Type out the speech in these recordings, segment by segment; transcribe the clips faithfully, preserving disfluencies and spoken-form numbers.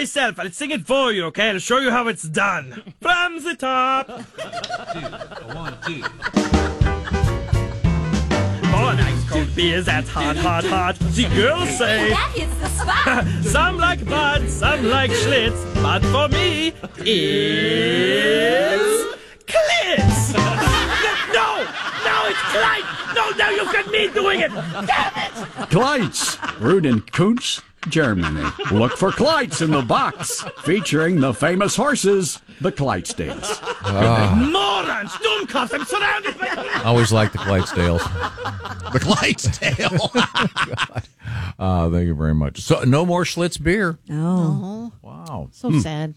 myself. I'll sing it for you, okay? I'll show you how it's done. From the top. Two, one, two. For nice cold beers, that's hot, hot, hot. The girls say. That hits the spot. Some like Bud, some like Schlitz. But for me, it's Klitz. No, no, it's Clyde. No, no, you've got me doing it. Damn it. Kleitz, brewed in Kunz, Germany. Look for Kleitz in the box, featuring the famous horses, the Clydesdales. Morons, Dummkopf, I'm surrounded by... I always like the Clydesdales. The Clydesdale. God. Uh, thank you very much. So, no more Schlitz beer. Oh. Wow. So hmm. sad.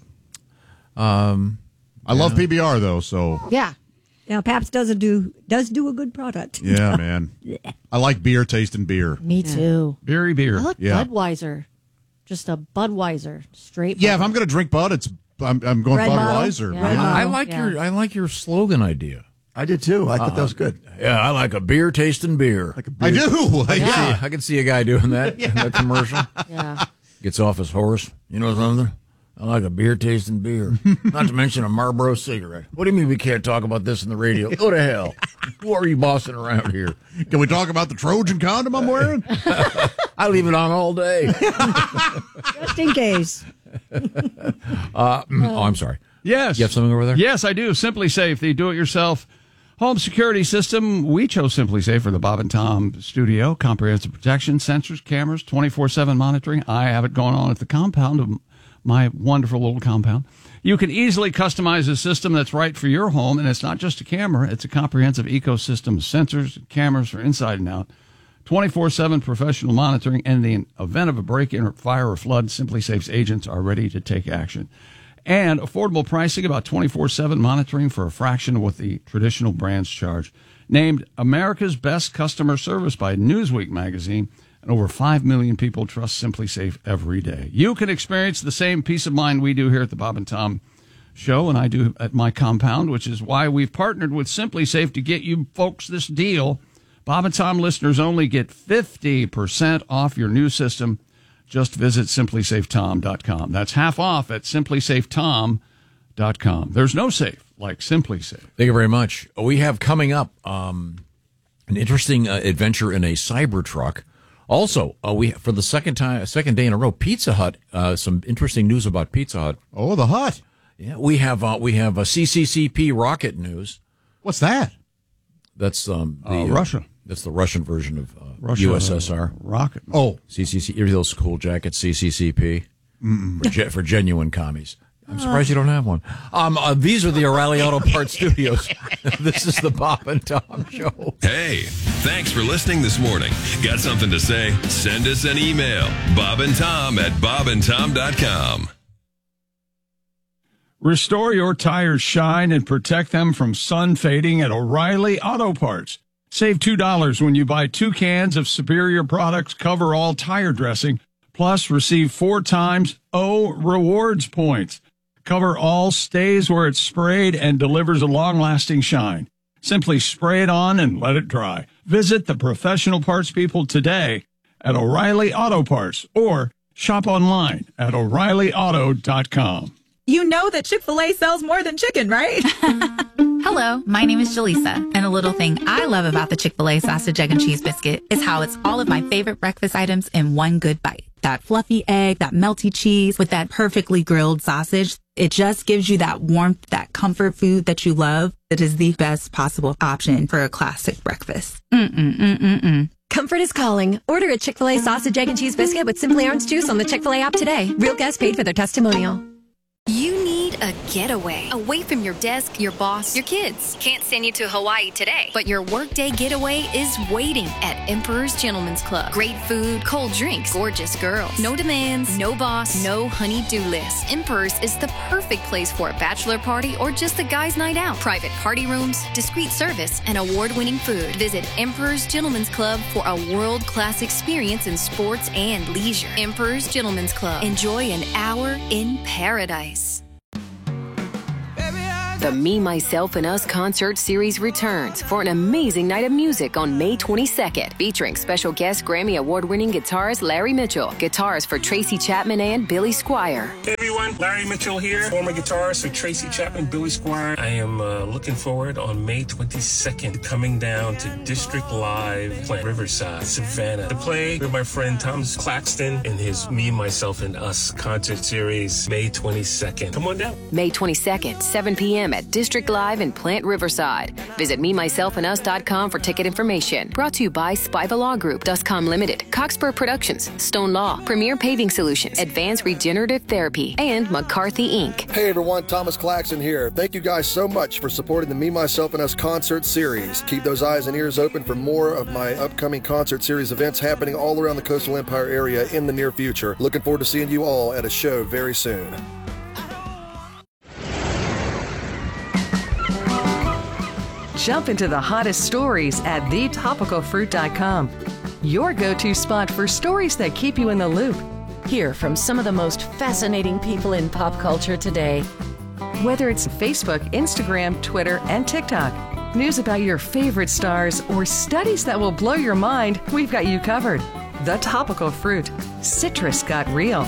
Um, I yeah. love P B R, though, so... Yeah. Now, Pabst does do does do a good product. Yeah, man. I like beer tasting beer. Me too. Beery beer. I like yeah. Budweiser. Just a Budweiser, straight. Yeah, Bud. if I'm going to drink Bud, it's I'm, I'm going Red Budweiser. Yeah. Yeah. I like Yeah. your I like your slogan idea. I did too. I thought uh, that was good. Yeah, I like a beer tasting beer. Like a beer. I do. I can, yeah. see, I can see a guy doing that in a commercial. Yeah. Gets off his horse. You know something? I like a beer tasting beer. Not to mention a Marlboro cigarette. What do you mean we can't talk about this in the radio? Go to hell. Who are you bossing around here? Can we talk about the Trojan condom I'm wearing? I leave it on all day. Just in case. Uh, oh, I'm sorry. Yes. You have something over there? Yes, I do. Simply Safe, the do-it-yourself home security system. We chose Simply Safe for the Bob and Tom studio. Comprehensive protection, sensors, cameras, twenty-four seven monitoring. I have it going on at the compound of my wonderful little compound. You can easily customize a system that's right for your home, and it's not just a camera. It's a comprehensive ecosystem of sensors and cameras for inside and out. twenty-four seven professional monitoring. In the event of a break-in or fire or flood, Simply Safe's agents are ready to take action. And affordable pricing, about twenty-four seven monitoring for a fraction of what the traditional brands charge. Named America's Best Customer Service by Newsweek magazine, and over five million people trust Simply Safe every day. You can experience the same peace of mind we do here at the Bob and Tom Show, and I do at my compound, which is why we've partnered with Simply Safe to get you folks this deal. Bob and Tom listeners only get fifty percent off your new system. Just visit simply safe tom dot com. That's half off at simply safe tom dot com. There's no safe like Simply Safe. Thank you very much. We have coming up um, an interesting uh, adventure in a Cybertruck. Also, uh, we for the second time, second day in a row, Pizza Hut. Uh, some interesting news about Pizza Hut. Oh, the Hut. Yeah, we have uh, we have a C C C P rocket news. What's that? That's um, the, Uh, Russia. That's the Russian version of uh, Russia, U S S R. Rocket. Oh, C C C. Here's those cool jackets, C C C P, for, ge- for genuine commies. I'm surprised you don't have one. Um, uh, these are the O'Reilly Auto Parts Studios. This is the Bob and Tom Show. Hey, thanks for listening this morning. Got something to say? Send us an email. Bob and Tom at bob and tom dot com. Restore your tires' shine and protect them from sun fading at O'Reilly Auto Parts. Save two dollars when you buy two cans of Superior Products Cover All Tire Dressing, plus receive four times O Rewards points. Cover All stays where it's sprayed and delivers a long-lasting shine. Simply spray it on and let it dry. Visit the professional parts people today at O'Reilly Auto Parts or shop online at o'reilly auto dot com. You know that Chick-fil-A sells more than chicken, right? Hello, my name is Jaleesa, and a little thing I love about the Chick-fil-A sausage, egg, and cheese biscuit is how it's all of my favorite breakfast items in one good bite. That fluffy egg, that melty cheese with that perfectly grilled sausage. It just gives you that warmth, that comfort food that you love. It is the best possible option for a classic breakfast. Mm-mm-mm-mm-mm. Comfort is calling. Order a Chick-fil-A sausage, egg, and cheese biscuit with Simply Orange Juice on the Chick-fil-A app today. Real guests paid for their testimonial. You need a getaway. Away from your desk, your boss, your kids. Can't send you to Hawaii today, but your workday getaway is waiting at Emperor's Gentleman's Club. Great food, cold drinks, gorgeous girls. No demands, no boss, no honey-do list. Emperor's is the perfect place for a bachelor party or just a guy's night out. Private party rooms, discreet service, and award-winning food. Visit Emperor's Gentleman's Club for a world-class experience in sports and leisure. Emperor's Gentleman's Club. Enjoy an hour in paradise. Baby, I The Me, Myself, and Us concert series returns for an amazing night of music on May twenty-second, featuring special guest Grammy Award-winning guitarist Larry Mitchell, guitars for Tracy Chapman and Billy Squier. Hey everyone, Larry Mitchell here, former guitarist for Tracy Chapman, Billy Squier. I am uh, looking forward on May twenty-second, coming down to District Live, Plant Riverside, Savannah, to play with my friend Thomas Claxton in his Me, Myself, and Us concert series, May twenty-second. Come on down. May twenty-second, seven p.m. at District Live in Plant Riverside. Visit me myself and us dot com for ticket information. Brought to you by Spiva Law Group, Duscom Limited, Coxburg Productions, Stone Law, Premier Paving Solutions, Advanced Regenerative Therapy, and McCarthy Incorporated. Hey everyone, Thomas Claxton here. Thank you guys so much for supporting the Me, Myself, and Us concert series. Keep those eyes and ears open for more of my upcoming concert series events happening all around the Coastal Empire area in the near future. Looking forward to seeing you all at a show very soon. Jump into the hottest stories at the topical fruit dot com. Your go-to spot for stories that keep you in the loop. Hear from some of the most fascinating people in pop culture today. Whether it's Facebook, Instagram, Twitter, and TikTok, news about your favorite stars, or studies that will blow your mind, we've got you covered. The Topical Fruit. Citrus got real.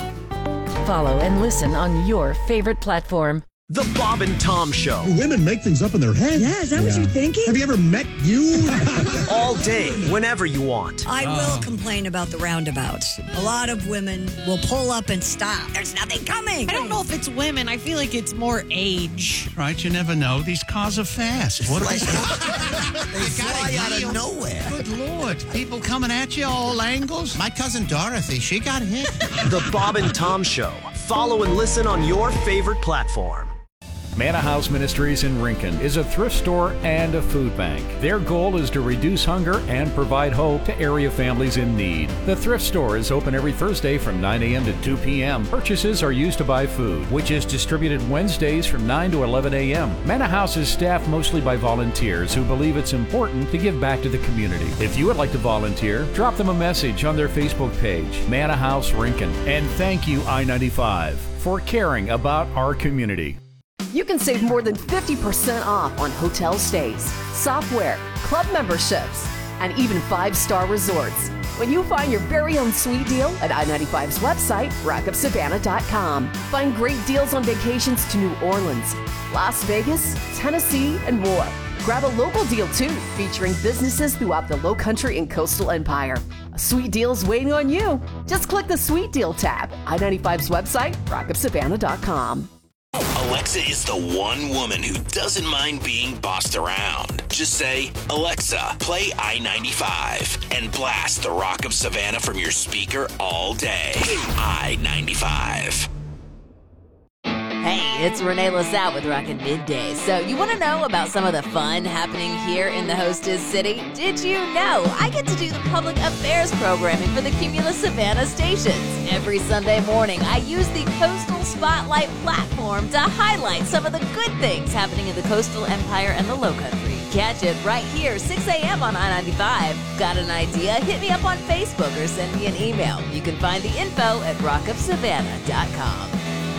Follow and listen on your favorite platform. The Bob and Tom Show. Women make things up in their head. Yeah, is that what you're thinking? Have you ever met you? All day, whenever you want. I will complain about the roundabouts. A lot of women will pull up and stop. There's nothing coming. I don't know if it's women. I feel like it's more age. Right, you never know. These cars are fast. What are they? They fly out of nowhere. Good Lord. People coming at you all angles. My cousin Dorothy, she got hit. The Bob and Tom Show. Follow and listen on your favorite platform. Manna House Ministries in Rincon is a thrift store and a food bank. Their goal is to reduce hunger and provide hope to area families in need. The thrift store is open every Thursday from nine a.m. to two p.m. Purchases are used to buy food, which is distributed Wednesdays from nine to eleven a.m. Manna House is staffed mostly by volunteers who believe it's important to give back to the community. If you would like to volunteer, drop them a message on their Facebook page, Manna House Rincon. And thank you, I ninety-five, for caring about our community. You can save more than fifty percent off on hotel stays, software, club memberships, and even five-star resorts when you find your very own sweet deal at I ninety-five's website, rock up savannah dot com. Find great deals on vacations to New Orleans, Las Vegas, Tennessee, and more. Grab a local deal, too, featuring businesses throughout the Lowcountry and Coastal Empire. A sweet deal is waiting on you. Just click the Sweet Deal tab, I ninety-five's website, rock up savannah dot com. Alexa is the one woman who doesn't mind being bossed around. Just say, Alexa, play I ninety-five, and blast the Rock of Savannah from your speaker all day. I ninety-five. Hey, it's Renee LaSalle with Rockin' Midday. So you want to know about some of the fun happening here in the hostess city? Did you know I get to do the public affairs programming for the Cumulus Savannah stations? Every Sunday morning, I use the Coastal Spotlight platform to highlight some of the good things happening in the Coastal Empire and the Lowcountry. Catch it right here, six a.m. on I ninety-five. Got an idea? Hit me up on Facebook or send me an email. You can find the info at rock up savannah dot com.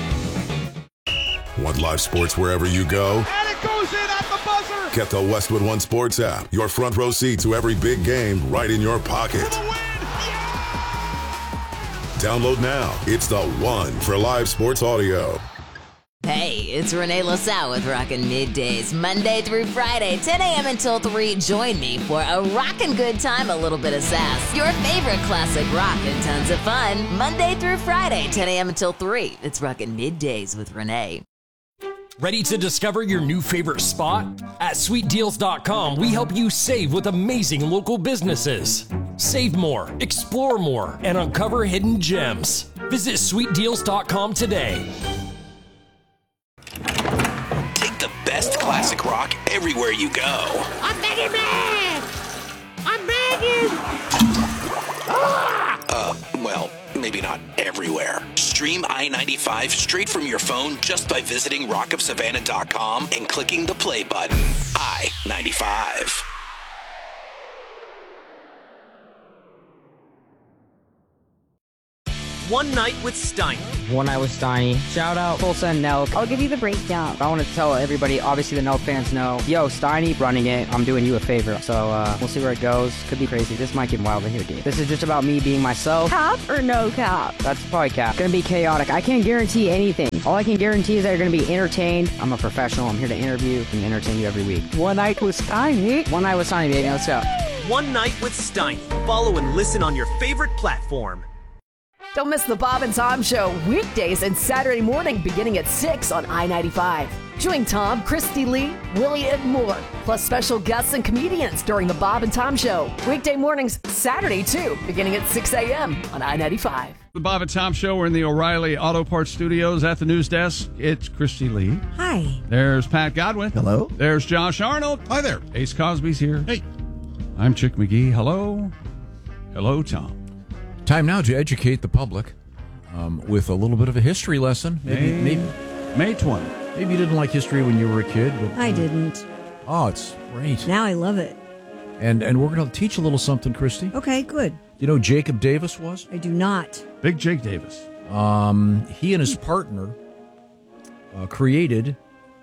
Want live sports wherever you go? And it goes in at the buzzer! Get the Westwood One Sports app. Your front row seat to every big game right in your pocket. Download now. It's the one for live sports audio. Hey, it's Renee LaSalle with Rockin' Middays, Monday through Friday, ten a.m. until three. Join me for a rockin' good time, a little bit of sass, your favorite classic rock, and tons of fun. Monday through Friday, ten a.m. until three. It's Rockin' Middays with Renee. Ready to discover your new favorite spot? At sweet deals dot com, we help you save with amazing local businesses. Save more, explore more, and uncover hidden gems. Visit sweet deals dot com today. Take the best classic rock everywhere you go. I'm begging, man! I'm begging! Uh, well, maybe not everywhere. Stream I ninety-five straight from your phone just by visiting rock of savannah dot com and clicking the play button. I ninety-five. One Night with Steiner, One Night with Steiny. Shout out Full Send Nelk. I'll give you the breakdown. I want to tell everybody, obviously the Nelk fans know, yo, Steiny running it, I'm doing you a favor. So uh, we'll see where it goes. Could be crazy. This might get wild in here, dude. This is just about me being myself. Cap or no cap? That's probably cap. Gonna be chaotic. I can't guarantee anything. All I can guarantee is that you're gonna be entertained. I'm a professional. I'm here to interview and entertain you every week. One Night with Steiny. One Night with Steiny, baby. Let's go. One Night with Steiny. Follow and listen on your favorite platform. Don't miss the Bob and Tom Show weekdays and Saturday morning beginning at six on I ninety-five. Join Tom, Christy Lee, Willie, and more, plus special guests and comedians during the Bob and Tom Show. Weekday mornings, Saturday too, beginning at six a.m. on I ninety-five. The Bob and Tom Show. We're in the O'Reilly Auto Parts Studios at the news desk. It's Christy Lee. Hi. There's Pat Godwin. Hello. There's Josh Arnold. Hi there. Ace Cosby's here. Hey. I'm Chick McGee. Hello. Hello, Tom. Time now to educate the public um, with a little bit of a history lesson. Maybe, May, maybe, May twentieth. maybe you didn't like history when you were a kid. But, I didn't. Oh, it's great. Now I love it. And and we're going to teach a little something, Christy. Okay, good. You know who Jacob Davis was? I do not. Big Jake Davis. Um, he and his partner uh, created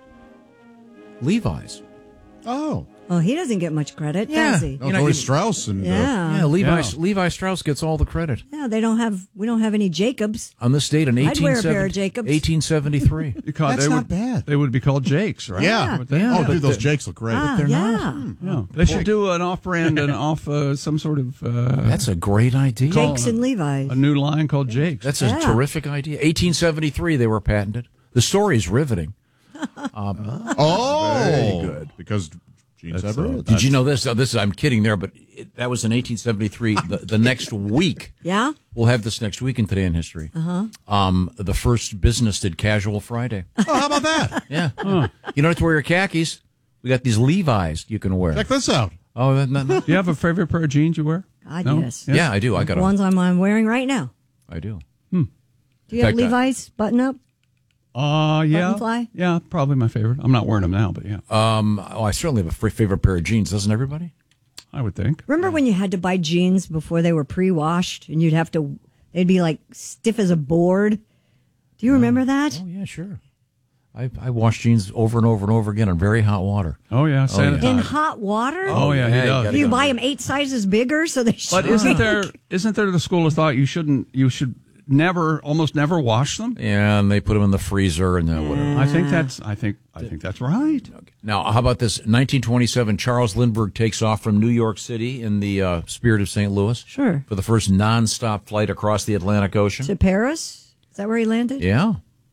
Levi's. Oh. Well, he doesn't get much credit, Yeah. does he? No, You know, Corey you- Strauss and uh, Yeah. Yeah, Levi, Yeah. Levi Strauss gets all the credit. Yeah, they don't have. We don't have any Jacobs. On this date in I'd wear a pair of eighteen seventy Jacobs. eighteen seventy-three. You call- That's they not would, bad. They would be called Jakes, right? Yeah. Would they? Yeah. Oh, but dude, those the- Jakes look great. Ah, they're yeah. not. Yeah. They should do an off-brand and off uh, some sort of... Uh, That's a great idea. Call- Jakes and Levi's. a new line called Jakes. That's a Yeah. terrific idea. eighteen seventy-three, they were patented. The story is riveting. Um, Oh. Very good. Because jeans That's, have uh, roots. Did you know this? Oh, this I'm kidding there, but it, that was in eighteen seventy-three. The, the next week, Yeah. we'll have this next week in Today in History. Uh-huh. Um, the first business did Casual Friday. Oh, how about that? Yeah. You don't have to wear your khakis. We got these Levi's you can wear. Check this out. Oh, that, that, Do you have a favorite pair of jeans you wear? God, No? yes. yeah, I do. I got The a, ones I'm, I'm wearing right now. I do. Do you In have fact, I- Levi's button up? Uh, yeah. Buttonfly? Yeah, probably my favorite. I'm not wearing them now, but yeah, Um, oh, I certainly have a f- favorite pair of jeans. Doesn't everybody? I would think. Remember when you had to buy jeans before they were pre-washed and you'd have to, they'd be like stiff as a board? Do you remember that? Oh, yeah, sure. I, I wash jeans over and over and over again in very hot water. Oh, yeah. Sanitize. In hot water? Oh, yeah, he Yeah, you does. gotta Do you go. buy them eight sizes bigger so they But shrink? isn't there isn't there the school of thought you shouldn't you should never almost never wash them? Yeah, and they put them in the freezer and then whatever. I think that's I think I think that's right. Now, how about this? nineteen twenty-seven, Charles Lindbergh takes off from New York City in the uh, Spirit of Saint Louis. Sure. For the first nonstop flight across the Atlantic Ocean. To Paris? Is that where he landed? Yeah.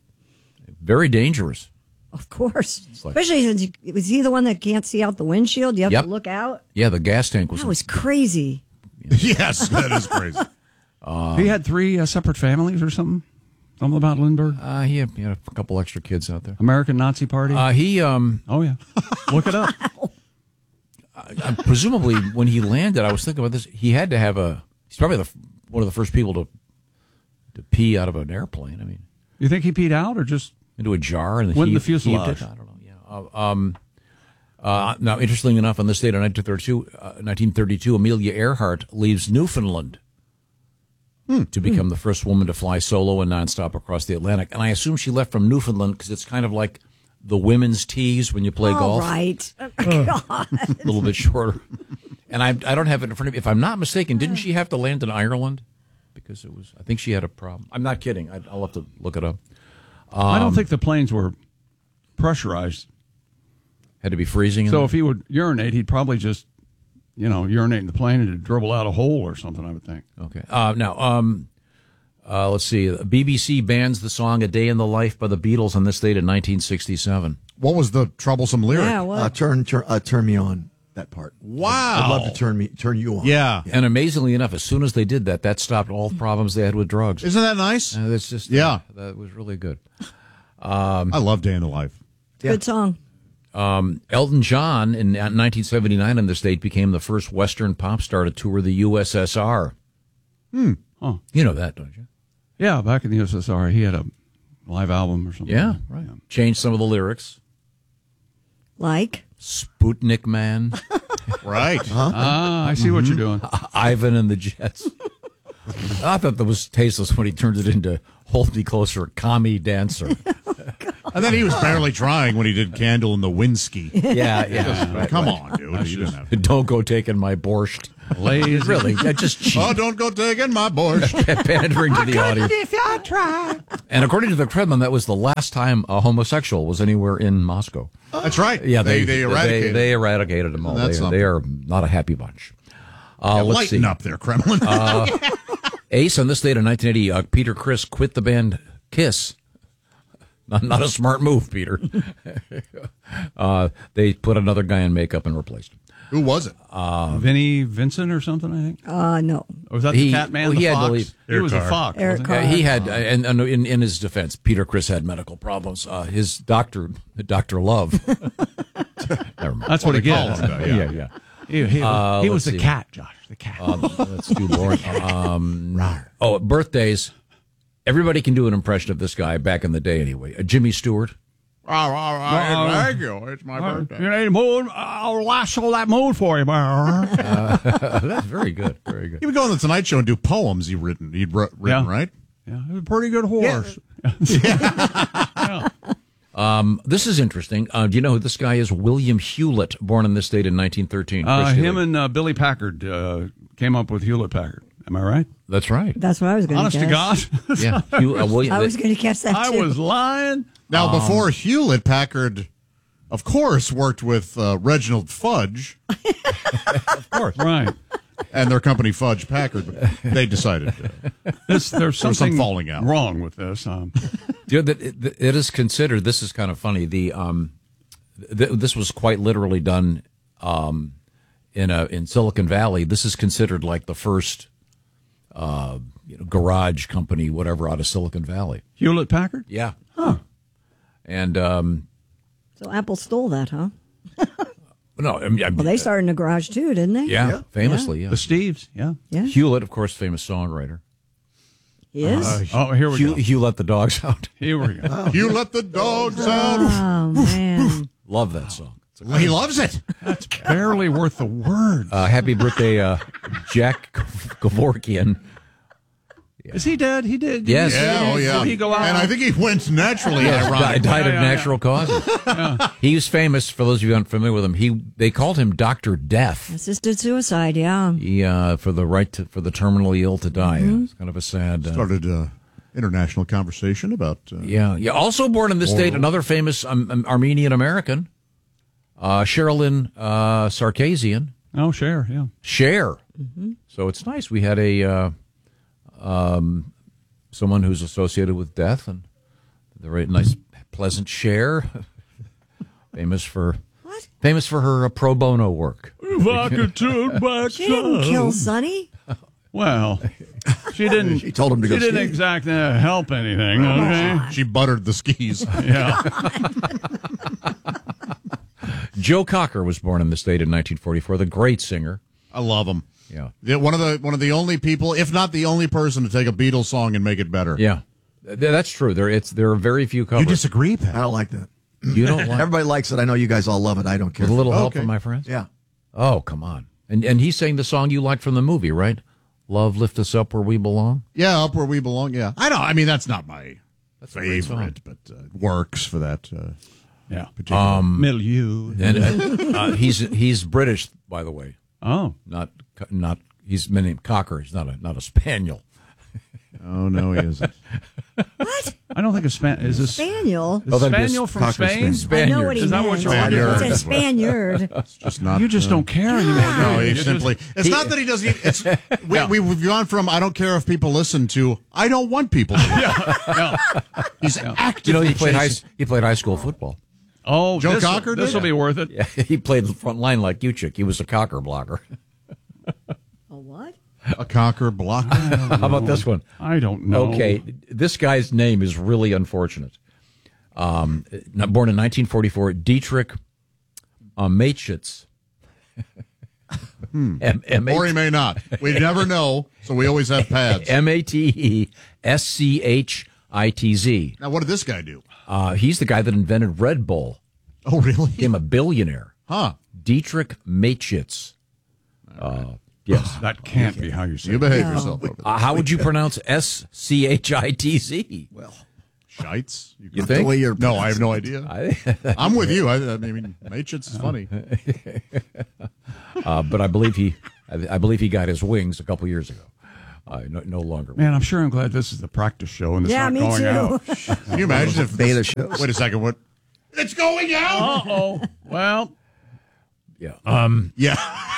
Very dangerous. Of course. like- Especially since you, was he the one that can't see out the windshield? You have Yep. to look out? Yeah, the gas tank was. That was crazy. Yes, that is crazy. Uh, he had three uh, separate families or something. Something about Lindbergh. Uh, he, had, he had a couple extra kids out there. American Nazi Party. Uh, he. Um, oh yeah. Look it up. uh, presumably, when he landed, I was thinking about this. He had to have a. He's probably the, one of the first people to to pee out of an airplane. I mean, You think he peed out or just into a jar and went in the heaved- heaved fuselage? it? I don't know. Yeah. Uh, um, uh, now, interestingly enough, on this date in nineteen thirty-two, uh, nineteen thirty-two, Amelia Earhart leaves Newfoundland Hmm. to become the first woman to fly solo and nonstop across the Atlantic. And I assume she left from Newfoundland because it's kind of like the women's tees when you play All golf. right. Oh, God. A little bit shorter. And I I don't have it in front of me. If I'm not mistaken, didn't she have to land in Ireland? Because it was, I think she had a problem. I'm not kidding. I, I'll have to look it up. Um, I don't think the planes were pressurized. Had to be freezing. in So there? if he would urinate, he'd probably just, you know, urinate in the plane and it'd dribble out a hole or something, I would think. Okay. Uh, now, um, uh, let's see. The B B C bans the song "A Day in the Life" by the Beatles on this date in nineteen sixty-seven. What was the troublesome lyric? Yeah, what? Uh, turn, turn, uh, turn me on. That part. Wow. I'd love to turn me, turn you on. Yeah. And amazingly enough, as soon as they did that, that stopped all the problems they had with drugs. Isn't that nice? Uh, that's just Yeah. uh, that was really good. Um, I love Day in the Life. Good song. Um, Elton John in nineteen seventy-nine on this date became the first Western pop star to tour the U S S R. Hmm. Oh. You know that, don't you? Yeah, back in the U S S R, he had a live album or something. Yeah, right. Changed some of the lyrics. Like? Sputnik Man. Right. Huh? Ah, I see what you're doing. Ivan and the Jets. I thought that was tasteless when he turned it into Hold Me Closer, Kami Dancer. And then he was barely trying when he did Candle in the Winsky. Yeah, yeah. Right, Come right. on, dude. You didn't have to. Don't go taking my borscht. Lazy. Really, yeah, just cheap. Oh, don't go taking my borscht. Pandering to the audience. If I try. And according to the Kremlin, that was the last time a homosexual was anywhere in Moscow. That's right. Yeah, they, they, they eradicated. They, they eradicated them all. That's They, they are not a happy bunch. Uh, yeah, let's lighten see. up there, Kremlin. Uh, Ace, on this date in nineteen eighty, uh, Peter Criss quit the band Kiss. Not, not a smart move, Peter. uh, they put another guy in makeup and replaced him. Who was it? Uh, Vinnie Vincent or something, I think. Uh, no. Or was that He- the cat man, well, the he had to fox? leave. He was a fox. Eric wasn't Carr. Yeah, he had, uh, and, and in, in his defense, Peter Criss had medical problems. Uh, his doctor, Doctor Love. Never mind. That's what he called gets. him, though, Yeah, yeah. yeah. He, he, Uh, he was let's the see. cat, Josh. The cat. Um, let's do more. Um, oh, birthdays. Everybody can do an impression of this guy back in the day, anyway. Uh, Jimmy Stewart. Oh, all right. Thank you. It's my birthday. You need a moon? I'll lasso that moon for you. Uh, that's very good. Very good. He would go on the Tonight Show and do poems he written. He'd wr- written, Yeah. right? Yeah, he was a pretty good horse. Um, this is interesting. Uh, do you know who this guy is? William Hewlett, born in this state in nineteen thirteen. Uh, Chris him Hewlett. and uh, Billy Packard uh, came up with Hewlett Packard. Am I right? That's right. That's what I was going Honest to God. Yeah. Hew- uh, William, I was going to guess that I too. was lying. Now, Um, before Hewlett Packard, of course, worked with uh, Reginald Fudge of course. Right. and their company Fudge Packard. But they decided uh, This, there's there was some something falling out. wrong with this. Um, You know, that it, it is considered. This is kind of funny. The um, th- this was quite literally done um, in a in Silicon Valley. This is considered like the first uh, you know, garage company, whatever, out of Silicon Valley. Hewlett Packard? Yeah. Huh. And um, So Apple stole that, huh? no, I mean, I- Well, they started in the garage too, didn't they? yeah, famously, yeah. The Steves, yeah. Yeah. Hewlett, of course, famous songwriter. He is? Uh, oh, here we Hugh, go. Hugh let the dogs out. Here we go. You let the dogs out. Oh, man. Love that song. It's a Well, he loves it. That's barely worth the word. Uh, happy birthday, uh, Jack Kevorkian. Is he dead? He did. Yes. Yeah, oh, yeah. Did he go out? And I think he went naturally, Yes, ironically. died, died of Yeah, yeah, natural causes. He was famous, for those of you unfamiliar with him. He they called him Doctor Death. Assisted suicide, yeah. He uh, for the right to, for the terminally ill to die. Mhm. It's kind of a sad. Uh, Started uh, international conversation about. Uh, yeah, yeah. Also born in this Oral. state, another famous um, um, Armenian American, uh, Sherilyn uh, Sarkisian. Oh, Cher, yeah. Cher. Mm-hmm. So it's nice. We had a uh, um, someone who's associated with death, and the very nice, pleasant Cher, famous for what? Famous for her uh, pro bono work. If I could turn back She didn't time. kill Sonny. Well, she didn't. She told him to go She didn't skiing. exactly help anything. Okay. She buttered the skis. Yeah. Joe Cocker was born in the state in nineteen forty-four. The great singer. I love him. Yeah. Yeah, one of the one of the only people, if not the only person, to take a Beatles song and make it better. Yeah, Th- that's true. There, it's there are very few covers. You disagree, Pat? I don't like that. You don't like Everybody likes it. I know you guys all love it. I don't care. With a little help Okay. from my friends. Yeah. Oh, come on. And and he sang the song you liked from the movie, right? Love, lift us up where we belong. Yeah, up where we belong. Yeah, I know. I mean, that's not my That's a great song. favorite, but uh, it works for that. Uh, Yeah. particular. Um, Milieu. And uh, uh, he's he's British, by the way. Oh. Not not he's named Cocker. He's not a not a spaniel. oh no, he isn't. What? I don't think a span is this Spaniel? is Oh, that'd be a Spaniel from Cocker Spain. Spaniel. I know what he Is that meant. what you're Spaniard. It's a Spaniard. It's just not. You just uh, don't care anymore. No, do you? he You simply. just- It's he- not that he doesn't. It's we, Yeah. we've gone from I don't care if people listen to I don't want people. To listen. Yeah. He's You actively. know, he played high chasing- he played high school football. Oh, Joe this, Cocker This did? will be worth it. Yeah, he played the front line like you, chick. He was a Cocker blocker. A what? a cocker block. How about this one? I don't know. Okay, this guy's name is really unfortunate. Um, not born in nineteen forty-four, Dietrich uh, Mateschitz. Hmm. M- M- Or he may not. We never know, so we always have pads. M A T E S C H I T Z. Now, what did this guy do? Uh, he's the guy that invented Red Bull. Oh, really? Became a billionaire. Huh? Dietrich Mateschitz. Uh, Yes. That can't be how you say You it. behave No. yourself over there. Uh, how would you pronounce S C H I T Z? Well, Shites? You can- think? the way you're No, I have no idea. I, I'm with you. I, I mean, Machitz is funny. uh, but I believe he, I, I believe he got his wings a couple years ago. Uh, no, no longer. Man, I'm sure I'm glad this is the practice show and it's Yeah, not me going too. out. Can you imagine if beta shows. Wait a second. What? It's going out. Uh-oh. Well, Yeah. Um. Yeah.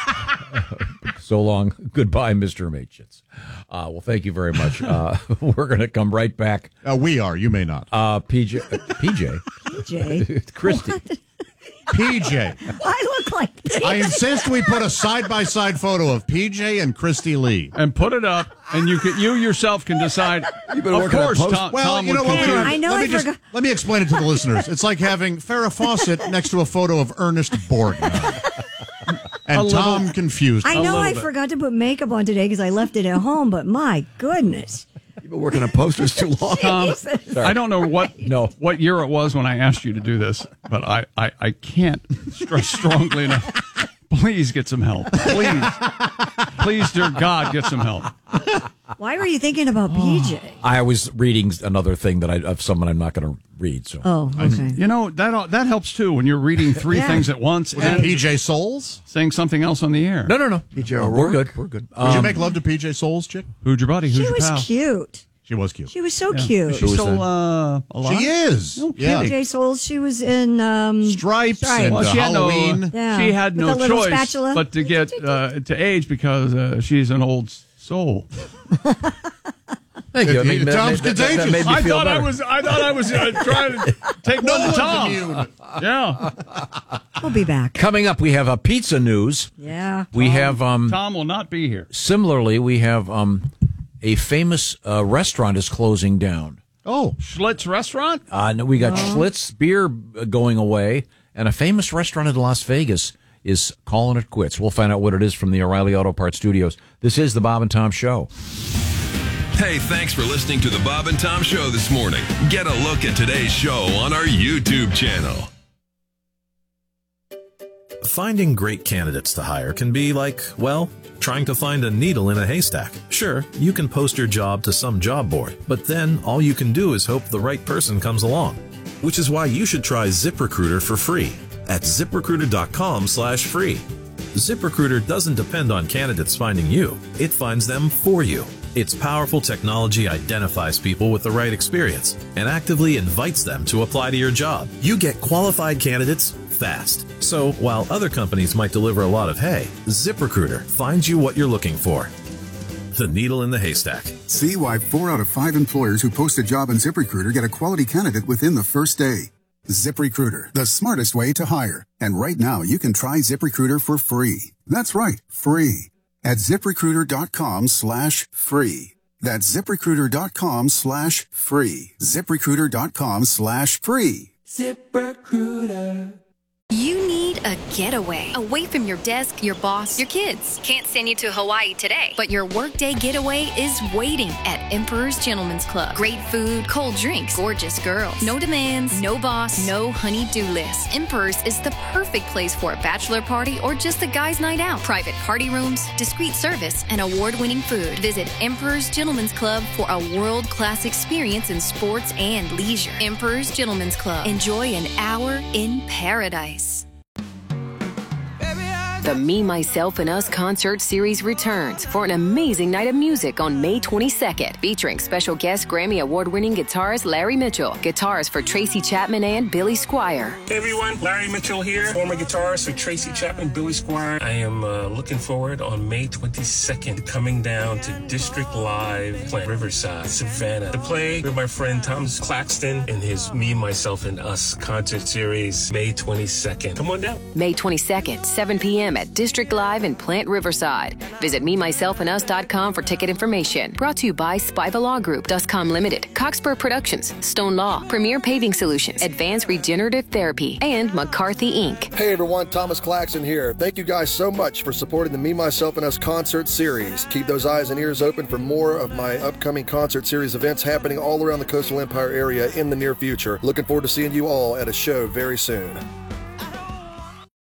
So long. Goodbye, Mister Machitz. Uh, well, thank you very much. Uh, we're going to come right back. Uh, we are. You may not. Uh, P J, uh, P J, Jay. Christy. P J. I look like I insist we put a side by side photo of P J and Christy Lee. and put it up, and you can, you yourself can decide. been Of working on course, post- Tom, Well, Tom you know would what? confuse- I know let I me just forgot- let me explain it to the listeners. It's like having Farrah Fawcett next to a photo of Ernest Borgnine. And little- Tom confused. I know little I bit. forgot to put makeup on today because I left it at home, but my goodness. You've been working on posters too long. Tom, Jesus. I don't know what No. what year it was when I asked you to do this, but I, I, I can't stress strongly enough. Please get some help. Please. Please, dear God, get some help. Why were you thinking about P J? I was reading another thing that I of someone I'm not going to read. So Oh, okay. You know, that that helps too when you're reading three Yeah. things at once Was it and P J Souls? saying something else on the air. no, no, no. P J Uh, we're O'Rourke? good. We're good. Would you Um, make love to P J Souls, chick? Who's your buddy? Who's She your was pal? cute. She was cute. She was so Yeah. cute. Is she still uh, alive? She is. No Yeah. kidding. J Souls, she was in um, Stripes, Stripes. and Well, uh, she had no, Halloween. Yeah. she had With no the little choice spatula. but to get uh, to age because uh, she's an old soul. Thank you. I mean, that, Tom's that, that, that contagious. made me I feel thought I better. was. I thought I was uh, trying to take No one to one's Tom. immune. Yeah, We'll be back. Coming up, we have a pizza news. Yeah. We have um. Tom will not be here. Similarly, we have um, a famous uh, restaurant is closing down. Oh, Schlitz Restaurant. Uh, no, we got Schlitz beer going away, and a famous restaurant in Las Vegas is calling it quits. We'll find out what it is from the O'Reilly Auto Parts Studios. This is the Bob and Tom Show. Hey, thanks for listening to the Bob and Tom Show this morning. Get a look at today's show on our YouTube channel. Finding great candidates to hire can be like, well, trying to find a needle in a haystack. Sure, you can post your job to some job board, but then all you can do is hope the right person comes along. Which is why you should try ZipRecruiter for free at ziprecruiter.com slash free. ZipRecruiter doesn't depend on candidates finding you. It finds them for you. Its powerful technology identifies people with the right experience and actively invites them to apply to your job. You get qualified candidates fast. So while other companies might deliver a lot of hay, ZipRecruiter finds you what you're looking for. The needle in the haystack. See why four out of five employers who post a job on ZipRecruiter get a quality candidate within the first day. ZipRecruiter, the smartest way to hire. And right now, you can try ZipRecruiter for free. That's right, free. At ziprecruiter.com slash free. That's ziprecruiter.com slash free. ziprecruiter.com slash free. ZipRecruiter. You need a getaway away from your desk, your boss, your kids. Can't send you to Hawaii today, but your workday getaway is waiting at Emperor's Gentleman's Club. Great food, cold drinks, gorgeous girls. No demands, no boss, no honey-do list. Emperor's is the perfect place for a bachelor party or just a guy's night out. Private party rooms, discreet service, and award-winning food. Visit Emperor's Gentleman's Club for a world-class experience in sports and leisure. Emperor's Gentleman's Club. Enjoy an hour in paradise. The Me, Myself, and Us concert series returns for an amazing night of music on May twenty-second, featuring special guest Grammy Award-winning guitarist Larry Mitchell, guitars for Tracy Chapman and Billy Squire. Hey everyone, Larry Mitchell here, former guitarist for Tracy Chapman, Billy Squire. I am uh, looking forward on May twenty-second, coming down to District Live, Plant Riverside, Savannah, to play with my friend Thomas Claxton in his Me, Myself, and Us concert series, May twenty-second. Come on down. May twenty-second, seven p.m. at District Live in Plant Riverside. Visit me myself and us dot com for ticket information. Brought to you by Spiva Law Group, Duscom Limited, Coxburg Productions, Stone Law, Premier Paving Solutions, Advanced Regenerative Therapy, and McCarthy Incorporated. Hey everyone, Thomas Claxton here. Thank you guys so much for supporting the Me, Myself, and Us concert series. Keep those eyes and ears open for more of my upcoming concert series events happening all around the Coastal Empire area in the near future. Looking forward to seeing you all at a show very soon.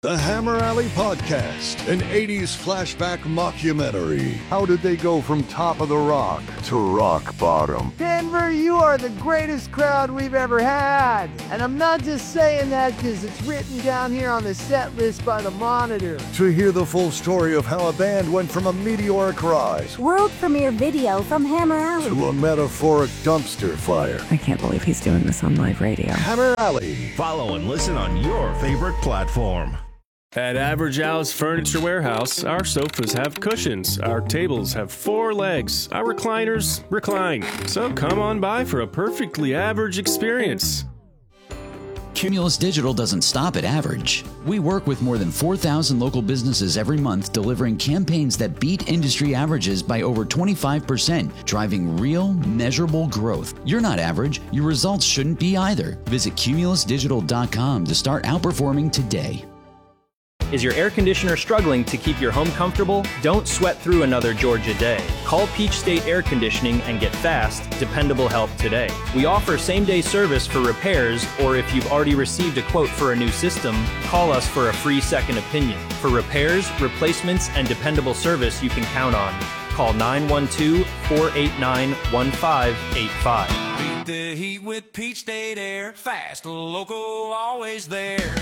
The Hammer Alley Podcast, an eighties flashback mockumentary. How did they go from top of the rock to rock bottom? Denver, you are the greatest crowd we've ever had. And I'm not just saying that because it's written down here on the set list by the Monitor. To hear the full story of how a band went from a meteoric rise World premiere video from Hammer Alley. to a metaphoric dumpster fire. I can't believe he's doing this on live radio. Hammer Alley. Follow and listen on your favorite platform. At Average Al's Furniture Warehouse, our sofas have cushions, our tables have four legs, our recliners recline. So come on by for a perfectly average experience. Cumulus Digital doesn't stop at average. We work with more than four thousand local businesses every month, delivering campaigns that beat industry averages by over twenty-five percent, driving real, measurable growth. You're not average. Your results shouldn't be either. Visit cumulus digital dot com to start outperforming today. Is your air conditioner struggling to keep your home comfortable? Don't sweat through another Georgia day. Call Peach State Air Conditioning and get fast, dependable help today. We offer same-day service for repairs, or if you've already received a quote for a new system, call us for a free second opinion. For repairs, replacements, and dependable service you can count on. Call nine one two, four eight nine, one five eight five. Beat the heat with Peach State Air. Fast, local, always there.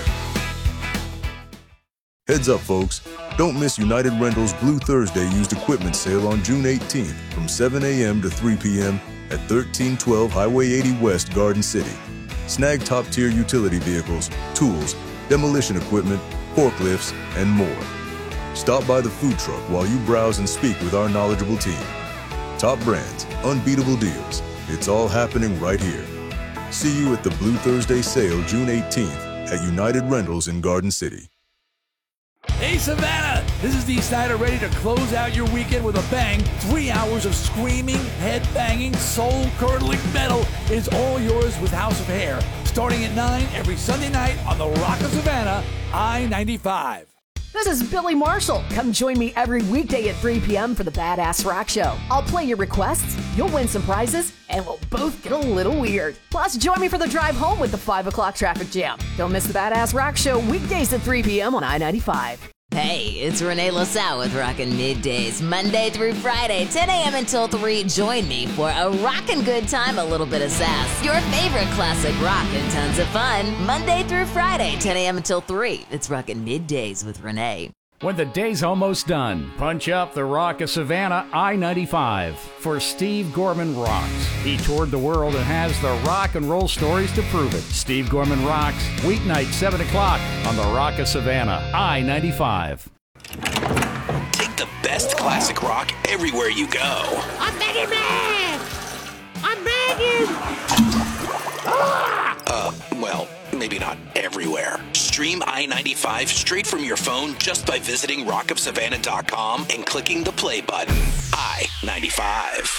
Heads up, folks. Don't miss United Rentals Blue Thursday used equipment sale on June eighteenth from seven a.m. to three p.m. at thirteen twelve Highway eighty West, Garden City. Snag top-tier utility vehicles, tools, demolition equipment, forklifts, and more. Stop by the food truck while you browse and speak with our knowledgeable team. Top brands, unbeatable deals. It's all happening right here. See you at the Blue Thursday sale June eighteenth at United Rentals in Garden City. Hey Savannah, this is Dee Snider ready to close out your weekend with a bang. Three hours of screaming, head-banging, soul-curdling metal is all yours with House of Hair. Starting at nine every Sunday night on the Rock of Savannah, I ninety-five. This is Billy Marshall. Come join me every weekday at three p.m. for the Badass Rock Show. I'll play your requests, you'll win some prizes, and we'll both get a little weird. Plus, join me for the drive home with the five o'clock traffic jam. Don't miss the Badass Rock Show weekdays at three p.m. on I ninety-five. Hey, it's Renee LaSalle with Rockin' Middays, Monday through Friday, ten a.m. until three. Join me for a rockin' good time, a little bit of sass, your favorite classic rock, and tons of fun. Monday through Friday, ten a.m. until three. It's Rockin' Middays with Renee. When the day's almost done, punch up the Rock of Savannah I ninety-five for Steve Gorman Rocks. He toured the world and has the rock and roll stories to prove it. Steve Gorman Rocks, weeknight seven o'clock on the Rock of Savannah I ninety-five. Take the best classic rock everywhere you go. I'm begging, man! I'm begging! Ah! Uh, well, maybe not everywhere. Stream I ninety-five straight from your phone just by visiting rock of savannah dot com and clicking the play button. I ninety-five.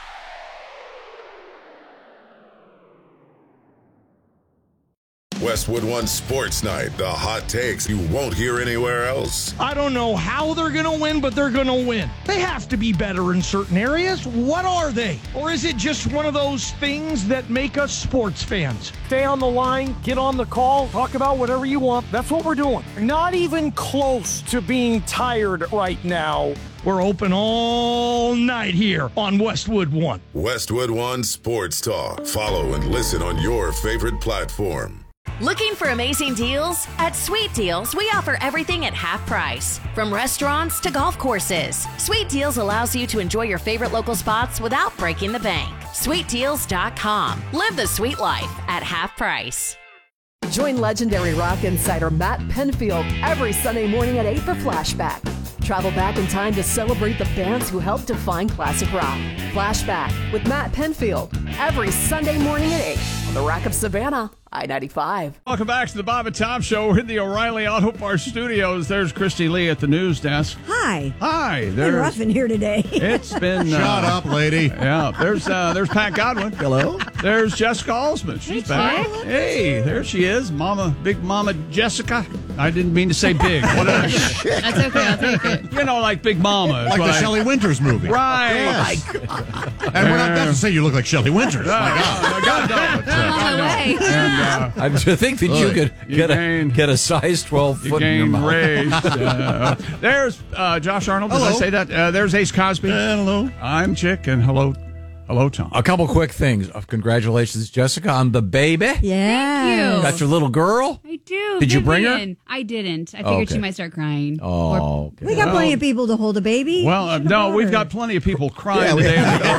Westwood One Sports Night, the hot takes you won't hear anywhere else. I don't know how they're going to win, but they're going to win. They have to be better in certain areas. What are they? Or is it just one of those things that make us sports fans? Stay on the line, get on the call, talk about whatever you want. That's what we're doing. Not even close to being tired right now. We're open all night here on Westwood One. Westwood One Sports Talk. Follow and listen on your favorite platform. Looking for amazing deals? At Sweet Deals, we offer everything at half price. From restaurants to golf courses, Sweet Deals allows you to enjoy your favorite local spots without breaking the bank. sweet deals dot com. Live the sweet life at half price. Join legendary rock insider Matt Penfield every Sunday morning at eight for Flashback. Travel back in time to celebrate the bands who helped define classic rock. Flashback with Matt Penfield every Sunday morning at eight on the Rock of Savannah, I ninety-five. Welcome back to the Bob and Tom Show. We're in the O'Reilly Auto Parts studios. There's Christy Lee at the news desk. Hi. Hi. It's been rough in here today. It's been... Shut uh, up, lady. Yeah. There's uh, there's Pat Godwin. Hello. There's Jessica Alsman. She's back. Hey, there she is. Mama, Big Mama Jessica. I didn't mean to say big. What did I say? That's okay. I'll take it. You know, like Big Mama. Like the I, Shelley Winters movie. Right. Yes. And we're not going to say you look like Shelley Winters. Uh, My God. uh, God, no. I'm no way. And, uh, I just think that you Look, could you get gain- a get a size twelve You foot in your gain mouth. raised. Uh, there's uh, Josh Arnold. Did I Hello. say that? Uh, there's Ace Cosby. hello. I'm Chick, and hello, hello, Tom. A couple quick things. Uh, congratulations, Jessica, on the baby. Yeah. Got your little girl. I do. Did you bring her? Vivian. I didn't. I figured Oh, okay. she might start crying. Oh, okay. We got plenty of people to hold a baby. Well, uh, no, we've got plenty of people crying today.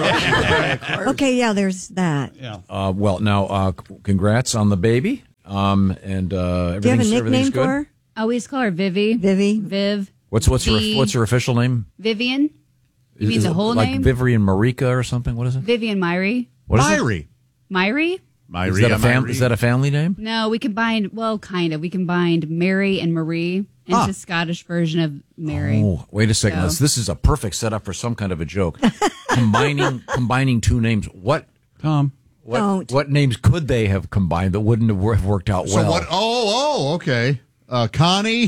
Okay, yeah, there's that. Yeah. Uh, well, now, uh, c- congrats on the baby. Um, and uh, Do you have a everything's, everything's nickname good. for her? I always call her Vivi. Vivi. Viv. What's what's her V. what's her official name? Vivian. You mean Is the it whole like name? Vivian Marika or something? What is it? Vivian Myrie. What is it? Myrie. Myrie? Myrie. Is that a fam- Myrie. Is that a family name? No, we combined, well, kind of. We combined Mary and Marie into Ah. Scottish version of Mary. Oh, wait a second. So- This, this is a perfect setup for some kind of a joke. combining combining two names. What Tom? What Don't. what names could they have combined that wouldn't have wor- have worked out So well? what? Oh, oh, okay. Uh, Connie.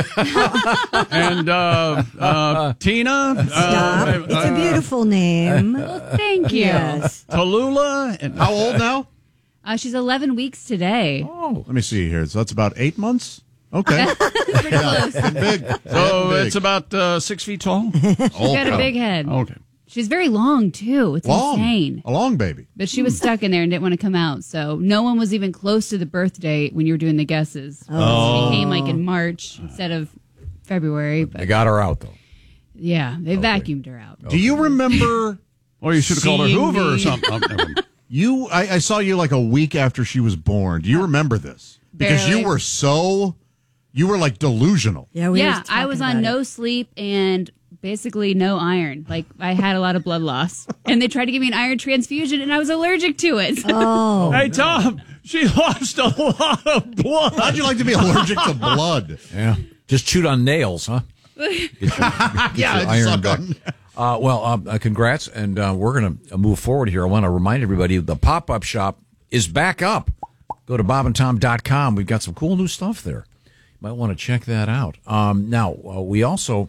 and uh, uh, Tina. Stop. Uh, It's a beautiful name. Well, thank you. Yes. Tallulah. And How old now? Uh, she's eleven weeks today. Oh, let me see here. So that's about eight months. Okay. Pretty close. Getting big. So Getting big. it's about uh, six feet tall. She's Oh, got a God. big head. Okay. She's very long, too. It's long. insane. A long baby. But she was stuck in there and didn't want to come out. So no one was even close to the birth date when you were doing the guesses. Oh. She came like in March instead of February. They But got her out though. yeah, they vacuumed her out. Do you remember? Or you should have called her seeing Hoover or me- something. Oh, never mind. You, I, I saw you like a week after she was born. Do you remember this? Because Barely. you were so, you were like delusional. Yeah, we yeah, was I was talking on about no it. sleep and basically no iron. Like I had a lot of blood loss, and they tried to give me an iron transfusion, and I was allergic to it. Oh. Hey, Tom, she lost a lot of blood. How'd you like to be allergic to blood? Yeah, just chewed on nails, huh? Get your, get Yeah, your I just iron suck back. on- Uh, well, uh, uh, congrats, and uh, we're going to move forward here. I want to remind everybody the pop-up shop is back up. Go to bob and tom dot com. We've got some cool new stuff there. You might want to check that out. Um, now, uh, we also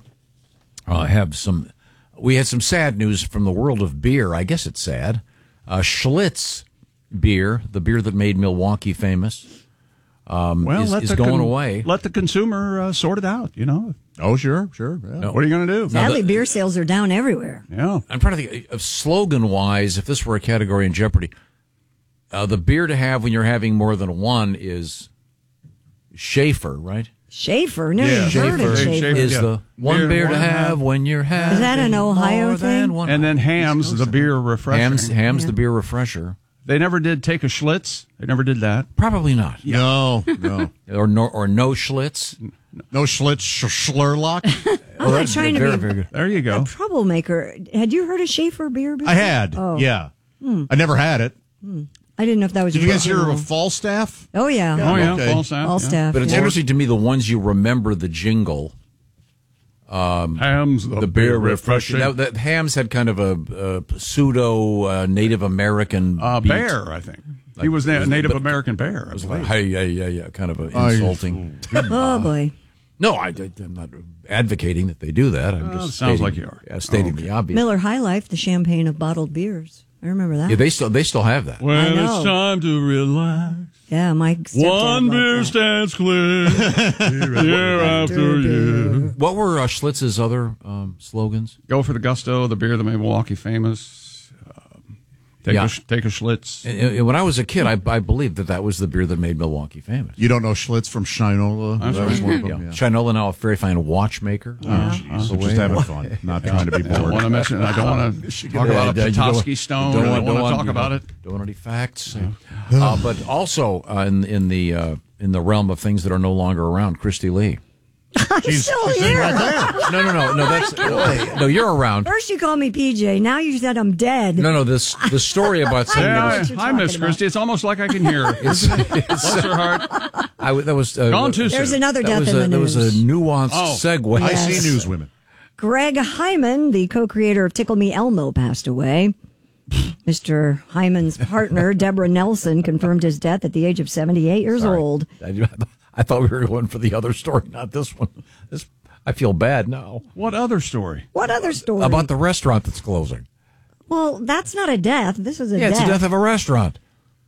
uh, have some, we had some sad news from the world of beer. I guess it's sad. Uh, Schlitz beer, the beer that made Milwaukee famous, um, Well, is, let is the going con- away. Let the consumer uh, sort it out, you know. Oh, sure, sure. Yeah. No. What are you going to do? Sadly, beer sales are down everywhere. Yeah. I'm trying to think of slogan wise, if this were a category in Jeopardy, uh, the beer to have when you're having more than one is Schaefer, right? Schaefer? Never Yeah. even heard of Schaefer. Schaefer. Is yeah. the one Beer beer, to to have. have when you're having Is that an Ohio more than thing? one. And then Hams, the beer refresher. Hams, Hams the beer refresher. They never did take a Schlitz. They never did that. Probably not. No, no. Or no, or no Schlitz. No Schlitz, sh- Schlurlock. I'm not trying to very, be very good. There you a go. troublemaker. Had you heard of Schaefer beer before? I had. Oh. Yeah. Hmm. I never had it. I didn't know if that was Did you guys hear of original. a Falstaff? Oh, yeah. Oh, yeah. Okay. Falstaff, All yeah. staff. But it's yeah. interesting to me the ones you remember the jingle. Hams, the, The beer refresher. That, that Hams had kind of a, a pseudo uh, Native American Uh, beat. bear, I think. He was a Native but- American bear. I It was believe. like, hey, yeah, yeah, yeah, kind of a I- insulting. Oh, boy. No, I, am not advocating that they do that. I'm Well, just sounds stating, like you are. Yeah, stating Oh, okay. the obvious. Miller High Life, the champagne of bottled beers. I remember that. Yeah, they still they still have that. When I know. it's time to relax, Yeah, my stepdad one loved beer that. stands clear, year after year. What were uh, Schlitz's other um, slogans? Go for the gusto, the beer that made Milwaukee famous. Um, take, Yeah. a, sh- take a Schlitz. And, and when I was a kid, I, I believed that that was the beer that made Milwaukee famous. You don't know Schlitz from Shinola? That's That was right. one of Yeah. them, yeah. Shinola, now a very fine watchmaker. Oh, jeez. So Just having fun, not trying to be I don't bored. want to mention. I don't want to talk about a Yeah, you don't- Petoskey Stone. don't I want- don't want don't to want- talk you about don't- it. Don't want any facts. Uh, but also uh, in in the uh, in the realm of things that are no longer around, Christy Lee. She's, still she's here. right there. No, no, no, no. That's no. You're around. First you called me P J. Now you said I'm dead. No, no. This the story about I know Yeah, what something. you're I miss talking Christy. It's almost like I can hear her. It's, Bless her heart. I, w- that was uh, Gone too There's soon. another that death was in a, the That news. was a nuanced Oh. segue. I Yes. see newswomen. Greg Hyman, the co-creator of Tickle Me Elmo, passed away. Mister Hyman's partner, Deborah Nelson, confirmed his death at the age of seventy-eight years Sorry. old. I, I thought we were going for the other story, not this one. This I feel bad now What other story? What other story? about the restaurant that's closing. Well, that's not a death. This is a Yeah, death. it's the death of a restaurant.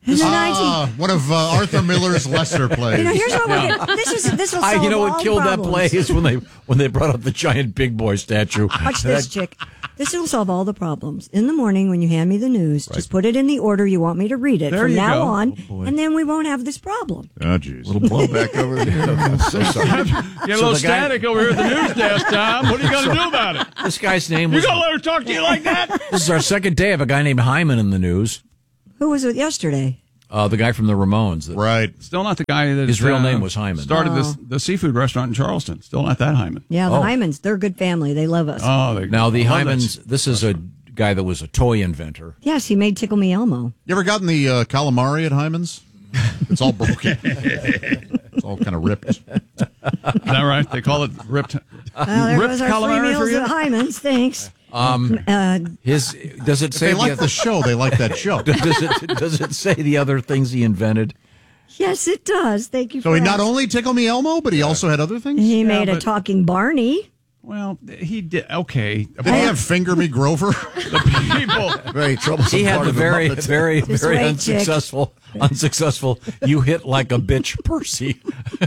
And then Ah, one of uh, Arthur Miller's lesser plays. You know, here's what we're gonna, this is this will I, solve you know all what killed problems. that play is when they when they brought up the giant big boy statue. Watch this, That- chick. This will solve all the problems. In the morning, when you hand me the news, just put it in the order you want me to read it There from you now go. on, Oh, and then we won't have this problem. Oh, jeez. Little blowback over there. I'm so sorry. Get a So little the guy- static over here at the news desk, Tom. What are you going to do about it? This guy's name You was. going to let her talk to you like that? This is our second day of a guy named Hyman in the news. Who was it yesterday? Uh, the guy from the Ramones. that- Right. Still not the guy that His real uh, name was Hyman. Started Oh. this the seafood restaurant in Charleston. Still not that Hyman. Yeah, the Oh. Hymans. They're a good family. They love us. Oh, they, Now the I love that. Hymans. This is a guy that was a toy inventor. Yes, he made Tickle Me Elmo. You ever gotten the uh, calamari at Hyman's? It's all broken. It's all kind of ripped. Is that right? They call it ripped. Well, there ripped goes our free calamari for meals you? at Hyman's. Thanks. Um, Uh, his does it If say they like the, the show, they like that show. does it does it say the other things he invented? yes, it does. Thank you. So for he not asking. only Tickle Me Elmo, but he also had other things? He Did made a but- talking Barney. Well, he did. Okay. he have Finger Me Grover? The people. Very troublesome He had part the of the very Muppets. very Just very wait, chick. unsuccessful unsuccessful. You hit like a bitch, Percy.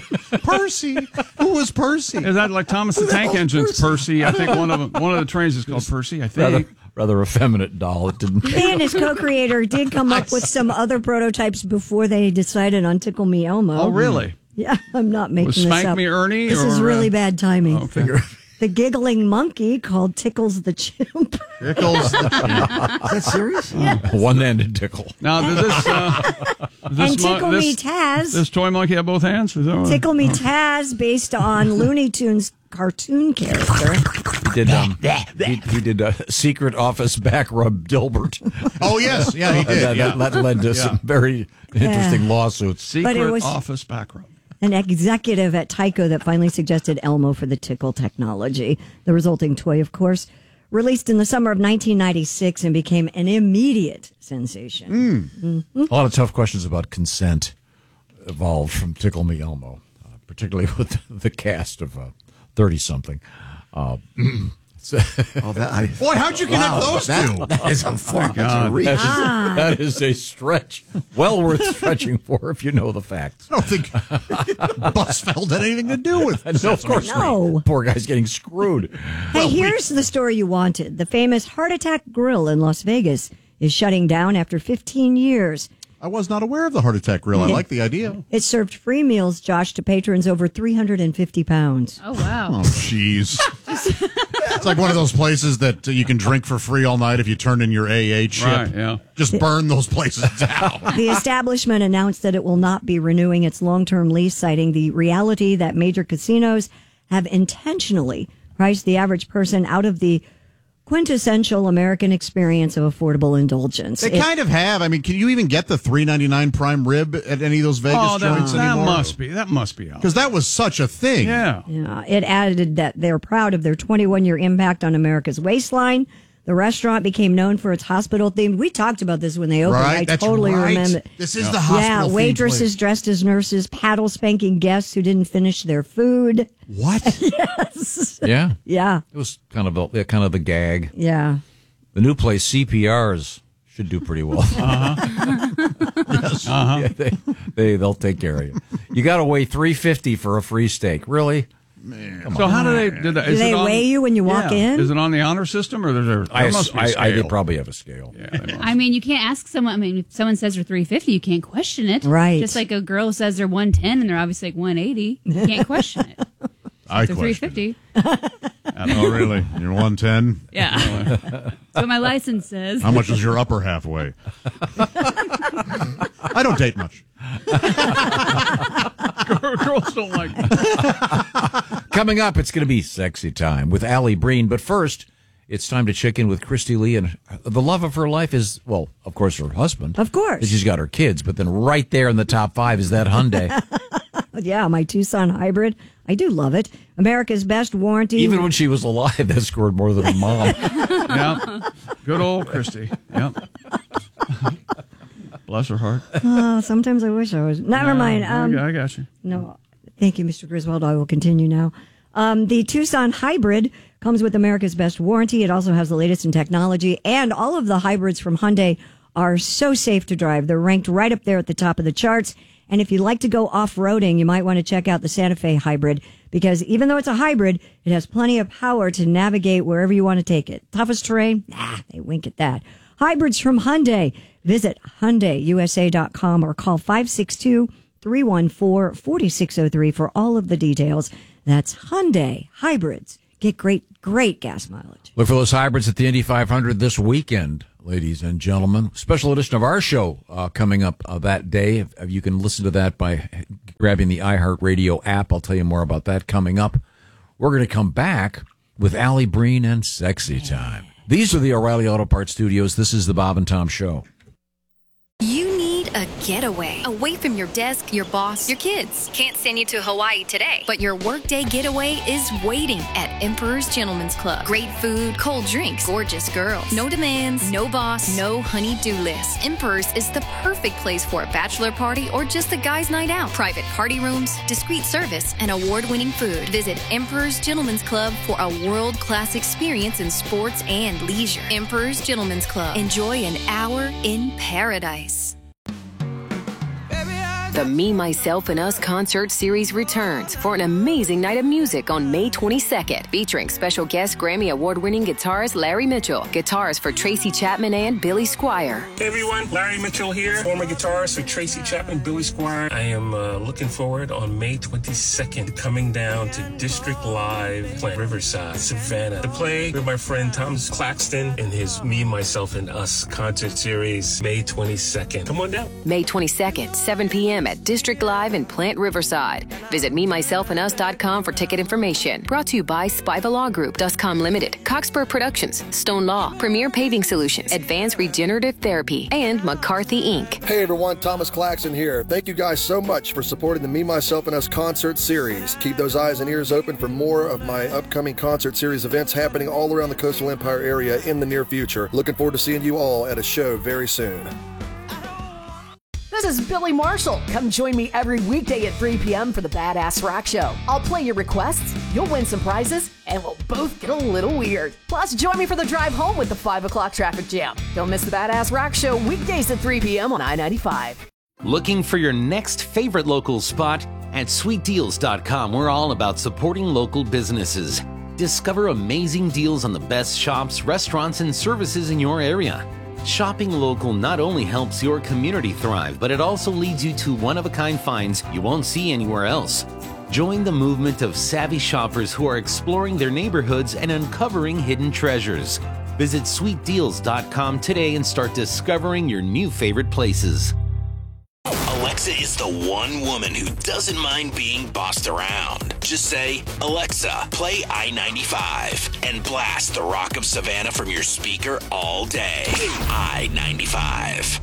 Percy. Who was Percy? Is that like Thomas the Tank Engine's Percy? I think one of them, one of the trains is called Percy. I Rather think. rather effeminate doll. It didn't. He and his co-creator did come up with some other prototypes before they decided on Tickle Me Elmo. Oh, really? Yeah, I'm not making Was this Spank up. Me Ernie? This or, is really uh, bad timing. Okay. The giggling monkey called Tickles the Chimp. Tickles the Chimp. Is that serious? One-handed tickle. Now, does this, uh, this, And Tickle mo- Me this, Taz. this toy monkey have both hands? Is that what- Tickle Me Taz, based on Looney Tunes cartoon character. He did. Um, he, he did a secret office back rub Dilbert. Oh, yes. Yeah, he did. That, yeah. that, that led to some very interesting Yeah. lawsuits. Secret But it was- office back rub. An executive at Tyco that finally suggested Elmo for the tickle technology. The resulting toy, of course, released in the summer of nineteen ninety-six and became an immediate sensation. Mm-hmm. A lot of tough questions about consent evolved from Tickle Me Elmo, uh, particularly with the cast of thirty-something. Uh, so- Oh, that, I, Boy, how'd you connect wow, those that, two? That is a far God, reach. that, is, Ah. that is a stretch. Well worth stretching for if you know the facts. I don't think Busfeld had anything to do with it. No, of course No. not. Poor guy's getting screwed. Hey, here's the story you wanted. The famous Heart Attack Grill in Las Vegas is shutting down after fifteen years. I was not aware of the Heart Attack Grill. I Yeah. like the idea. It served free meals, Josh, to patrons over three hundred fifty pounds. Oh, wow. Oh, jeez. It's like one of those places that uh, you can drink for free all night if you turn in your A A chip. Right, yeah. Just burn those places down. The establishment announced that it will not be renewing its long-term lease, citing the reality that major casinos have intentionally priced the average person out of the quintessential American experience of affordable indulgence. They It- kind of have. I mean, can you even get the three ninety-nine prime rib at any of those Vegas Oh, that, joints that anymore? must be. That must be out. Because that was such a thing. Yeah. Yeah, it added that they're proud of their twenty-one-year impact on America's waistline. The restaurant became known for its hospital theme. We talked about this when they opened. Right, I that's totally right. remember. This is the hospital Yeah, themed waitresses place. dressed as nurses, paddle spanking guests who didn't finish their food. What? Yes. Yeah. Yeah. It was kind of a, yeah, kind of the gag. Yeah. The new place, C P Rs, should do pretty well. Uh-huh. Yes. Yeah, they, they, they'll take care of you. You got to weigh three fifty for a free steak. Really? Come So on. how do they? Did, Do is they it on, weigh you when you walk yeah. in? Is it on the honor system or there's a? I, There must be a I, I, they scale. probably have a scale. Yeah, they must. I mean, you can't ask someone. I mean, if someone says they're three fifty, you can't question it. Right. Just like a girl says they're one ten and they're obviously like one eighty. You can't question it. I They're three question. fifty. Oh, really? You're one ten? Yeah. That's what my license says. How much is your upper half weigh? I don't date much. Girls don't like. Coming up, it's going to be sexy time with Allie Breen. But first, it's time to check in with Christy Lee. And the love of her life is, well, of course, her husband. Of course. She's got her kids. But then right there in the top five is that Hyundai. Yeah, my Tucson hybrid. I do love it. America's best warranty. Even when she was alive, that scored more than her mom. Yeah. Good old Christy. Yep. Bless her heart. Oh, sometimes I wish I was. Never No, mind. I Um, got- I got you. No, thank you, Mister Griswold. I will continue now. Um, the Tucson hybrid comes with America's best warranty. It also has the latest in technology, and all of the hybrids from Hyundai are so safe to drive. They're ranked right up there at the top of the charts. And if you like to go off-roading, you might want to check out the Santa Fe Hybrid, because even though it's a hybrid, it has plenty of power to navigate wherever you want to take it. Toughest terrain? Nah, they wink at that. Hybrids from Hyundai. Visit Hyundai U S A dot com or call five six two, three one four, four six zero three for all of the details. That's Hyundai Hybrids. Get great, great gas mileage. Look for those hybrids at the Indy five hundred this weekend, ladies and gentlemen. Special edition of our show uh, coming up uh, that day. If, if you can listen to that by grabbing the iHeartRadio app. I'll tell you more about that coming up. We're going to come back with Allie Breen and Sexy Time. These are the O'Reilly Auto Parts Studios. This is the Bob and Tom Show. You need a getaway. Away from your desk, your boss, your kids. Can't send you to Hawaii today, but your workday getaway is waiting at Emperor's Gentleman's Club. Great food, cold drinks, gorgeous girls. No demands, no boss, no honey-do list. Emperor's is the perfect place for a bachelor party or just a guy's night out. Private party rooms, discreet service, and award-winning food. Visit Emperor's Gentleman's Club for a world-class experience in sports and leisure. Emperor's Gentleman's Club. Enjoy an hour in paradise. The Me, Myself, and Us concert series returns for an amazing night of music on May twenty-second, featuring special guest Grammy Award-winning guitarist Larry Mitchell, guitars for Tracy Chapman and Billy Squier. Hey everyone, Larry Mitchell here, former guitarist for Tracy Chapman, Billy Squier. I am uh, looking forward on May twenty-second, coming down to District Live, Plant Riverside, Savannah, to play with my friend Thomas Claxton in his Me, Myself, and Us concert series, May twenty-second. Come on down. May twenty-second, seven p.m. at District Live in Plant Riverside. Visit me myself and us dot com for ticket information. Brought to you by Spiva Law Group, Duscom Limited, Coxburg Productions, Stone Law, Premier Paving Solutions, Advanced Regenerative Therapy, and McCarthy Incorporated. Hey everyone, Thomas Claxton here. Thank you guys so much for supporting the Me, Myself, and Us concert series. Keep those eyes and ears open for more of my upcoming concert series events happening all around the Coastal Empire area in the near future. Looking forward to seeing you all at a show very soon. This is Billy Marshall. Come join me every weekday at three p.m. for the Badass Rock Show. I'll play your requests, you'll win some prizes, and we'll both get a little weird. Plus, join me for the drive home with the five o'clock traffic jam. Don't miss the Badass Rock Show weekdays at three p.m. on I ninety-five. Looking for your next favorite local spot? At sweet deals dot com, we're all about supporting local businesses. Discover amazing deals on the best shops, restaurants, and services in your area. Shopping local not only helps your community thrive, but it also leads you to one-of-a-kind finds you won't see anywhere else. Join the movement of savvy shoppers who are exploring their neighborhoods and uncovering hidden treasures. Visit sweet deals dot com today and start discovering your new favorite places. Alexa is the one woman who doesn't mind being bossed around. Just say, Alexa, play I ninety-five, and blast the Rock of Savannah from your speaker all day. I ninety-five.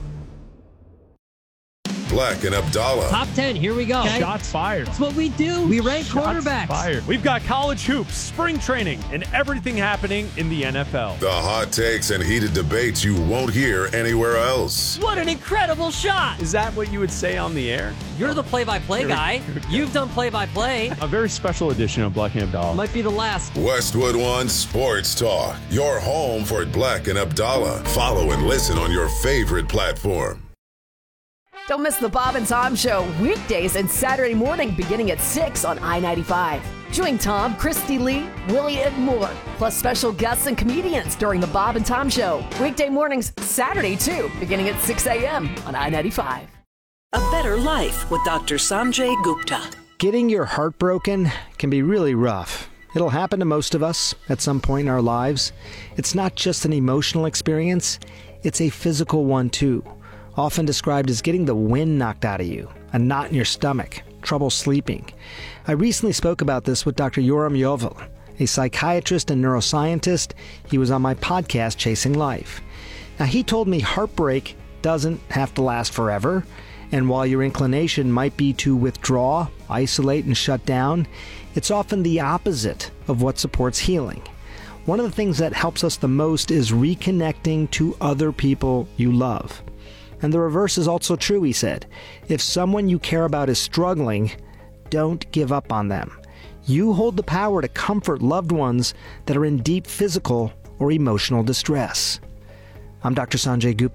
Black and Abdallah. Top ten, here we go. Okay. Shots fired. That's what we do. We rank Shots quarterbacks. Fired. We've got college hoops, spring training, and everything happening in the N F L. The hot takes and heated debates you won't hear anywhere else. What an incredible shot. Is that what you would say on the air? You're the play-by-play guy. You've done play-by-play. A very special edition of Black and Abdallah. Might be the last. Westwood One Sports Talk. Your home for Black and Abdallah. Follow and listen on your favorite platform. Don't miss the Bob and Tom Show weekdays and Saturday morning beginning at six on I ninety-five. Join Tom, Christy Lee, Willie, and more, plus special guests and comedians during the Bob and Tom Show. Weekday mornings, Saturday too, beginning at six a.m. on I ninety-five. A better life with Doctor Sanjay Gupta. Getting your heart broken can be really rough. It'll happen to most of us at some point in our lives. It's not just an emotional experience, it's a physical one too. Often described as getting the wind knocked out of you, a knot in your stomach, trouble sleeping. I recently spoke about this with Doctor Yoram Yovel, a psychiatrist and neuroscientist. He was on my podcast, Chasing Life. Now, he told me heartbreak doesn't have to last forever, and while your inclination might be to withdraw, isolate, and shut down, it's often the opposite of what supports healing. One of the things that helps us the most is reconnecting to other people you love. And the reverse is also true, he said. If someone you care about is struggling, don't give up on them. You hold the power to comfort loved ones that are in deep physical or emotional distress. I'm Doctor Sanjay Gupta.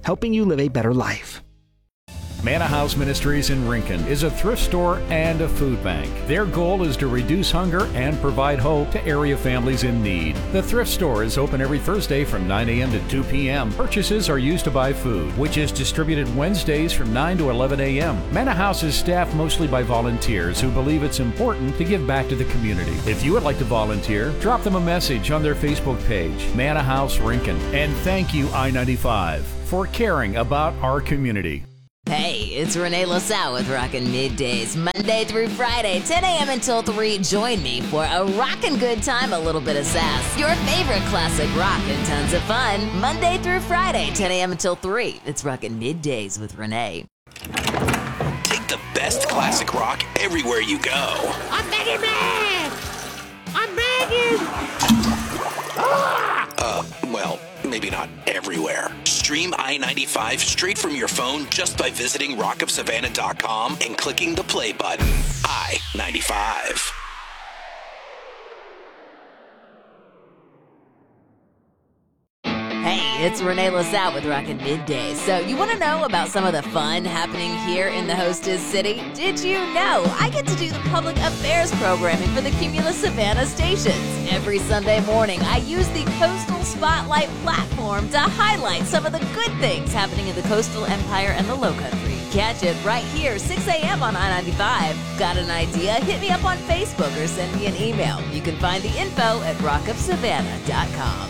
helping you live a better life. Manna House Ministries in Rincon is a thrift store and a food bank. Their goal is to reduce hunger and provide hope to area families in need. The thrift store is open every Thursday from nine a.m. to two p.m. Purchases are used to buy food, which is distributed Wednesdays from nine to eleven a.m. Manna House is staffed mostly by volunteers who believe it's important to give back to the community. If you would like to volunteer, drop them a message on their Facebook page, Manna House Rincon. And thank you, I ninety-five, for caring about our community. Hey, it's Renee LaSalle with Rockin' Middays, Monday through Friday, ten a.m. until three. Join me for a rockin' good time, a little bit of sass, your favorite classic rock, and tons of fun. Monday through Friday, ten a.m. until three. It's Rockin' Middays with Renee. Take the best classic rock everywhere you go. I'm begging, man! I'm begging! Uh, well, maybe not everywhere. Stream I ninety-five straight from your phone just by visiting rock of savannah dot com and clicking the play button. I ninety-five. Hey, it's Renee LaSalle with Rockin' Middays. So you want to know about some of the fun happening here in the hostess city? Did you know I get to do the public affairs programming for the Cumulus Savannah stations? Every Sunday morning, I use the Coastal Spotlight platform to highlight some of the good things happening in the Coastal Empire and the Lowcountry. Catch it right here, six a.m. on I ninety-five. Got an idea? Hit me up on Facebook or send me an email. You can find the info at rock of savannah dot com.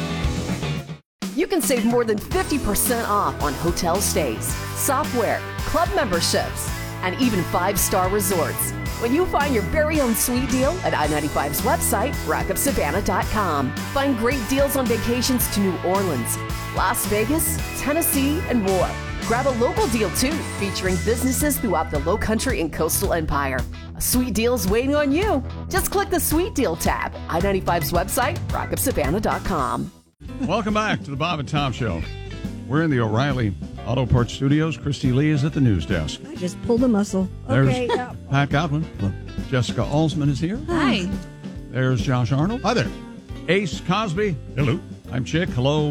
You can save more than fifty percent off on hotel stays, software, club memberships, and even five-star resorts when you find your very own sweet deal at I ninety-five's website, rock of savannah dot com. Find great deals on vacations to New Orleans, Las Vegas, Tennessee, and more. Grab a local deal, too, featuring businesses throughout the Lowcountry and Coastal Empire. A sweet deal's waiting on you. Just click the Sweet Deal tab. I ninety-five's website, rock of savannah dot com. Welcome back to the Bob and Tom Show. We're in the O'Reilly Auto Parts Studios. Christy Lee is at the news desk. I just pulled a muscle. There's Okay. Yeah. Pat Godwin. Jessica Alsman is here. Hi. There's Josh Arnold. Hi there. Ace Cosby. Hello. I'm Chick. Hello.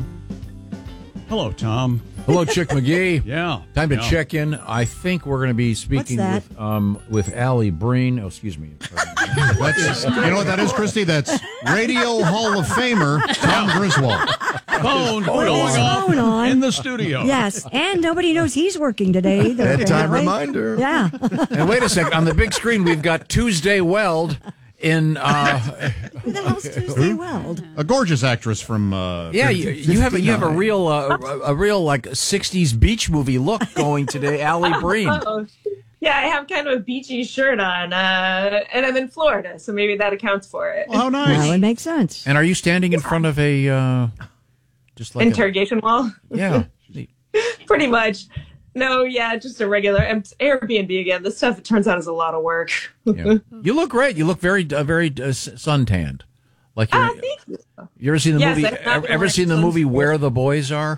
Hello, Tom. Hello, Chick McGee. Yeah. Time to yeah. check in. I think we're going to be speaking What's that? with um, with Allie Breen. Oh, excuse me. That's, you know what that is, Christy? That's Radio Hall of Famer Tom Griswold. Phone With going his off phone on. in the studio. Yes, and nobody knows he's working today either. Bedtime apparently. reminder. Yeah. And wait a second. On the big screen, we've got Tuesday Weld in. Uh, Who the hell's Tuesday Weld? A gorgeous actress from. Uh, yeah, you, you have a, you have a fifty-nine. real uh, a, a real like sixties beach movie look going today, Allie Breen. Oh, yeah, I have kind of a beachy shirt on, uh, and I'm in Florida, so maybe that accounts for it. Oh, nice. That would make sense. And are you standing in front of a uh, just like Interrogation wall? A, yeah. Pretty much. No, yeah, just a regular um, Airbnb again. This stuff, it turns out, is a lot of work. Yeah. You look great. You look very, uh, very uh, suntanned. Like you're, Ah, thank you. you ever seen the Yes, movie? I've not Ever, been ever like seen the sun- movie Where the Boys Are?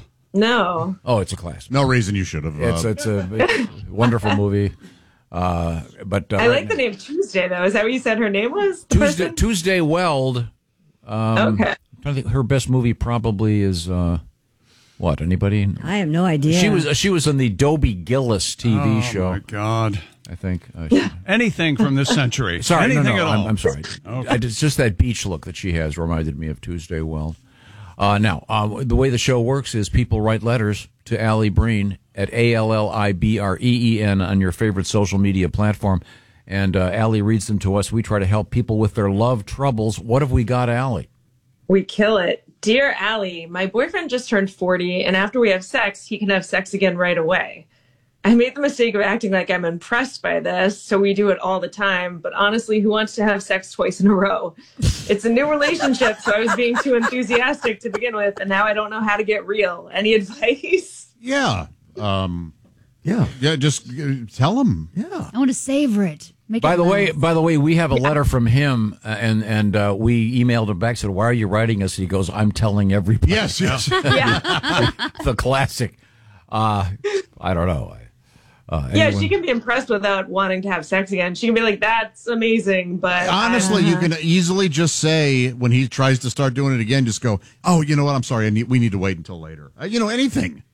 No. Oh, it's a classic. No reason you should have. Uh, It's it's a, it's a wonderful movie. Uh, but uh, I like the name Tuesday, though. Is that what you said her name was? The Tuesday person? Tuesday Weld. Um, Okay. I'm trying to think. Her best movie probably is uh, what? Anybody? I have no idea. She was she was on the Dobie Gillis T V Oh, show. my God. I think. Uh, she, Anything from this century. sorry, Anything no, no, at all. I'm, I'm sorry. Okay. I, it's just that beach look that she has reminded me of Tuesday Weld. Uh, now, uh, the way the show works is people write letters to Allie Breen at A L L I B R E E N on your favorite social media platform, and uh, Allie reads them to us. We try to help people with their love troubles. What have we got, Allie? We kill it. Dear Allie, my boyfriend just turned forty, and after we have sex, he can have sex again right away. I made the mistake of acting like I'm impressed by this, so we do it all the time. But honestly, who wants to have sex twice in a row? It's a new relationship, so I was being too enthusiastic to begin with, and now I don't know how to get real. Any advice? Yeah. Um, yeah. Yeah. Just uh, tell him. Yeah. I want to savor it. Make By it the way, last. by the way, we have a letter from him, uh, and and uh, we emailed him back. Said, "Why are you writing us?" He goes, "I'm telling everybody." Yes. Yes. Yeah. The classic. Uh, I don't know. Uh, Yeah, anyone- she can be impressed without wanting to have sex again. She can be like, that's amazing, but... Honestly, you can easily just say when he tries to start doing it again, just go, "Oh, you know what? I'm sorry. I need, we need to wait until later." Uh, you know, anything.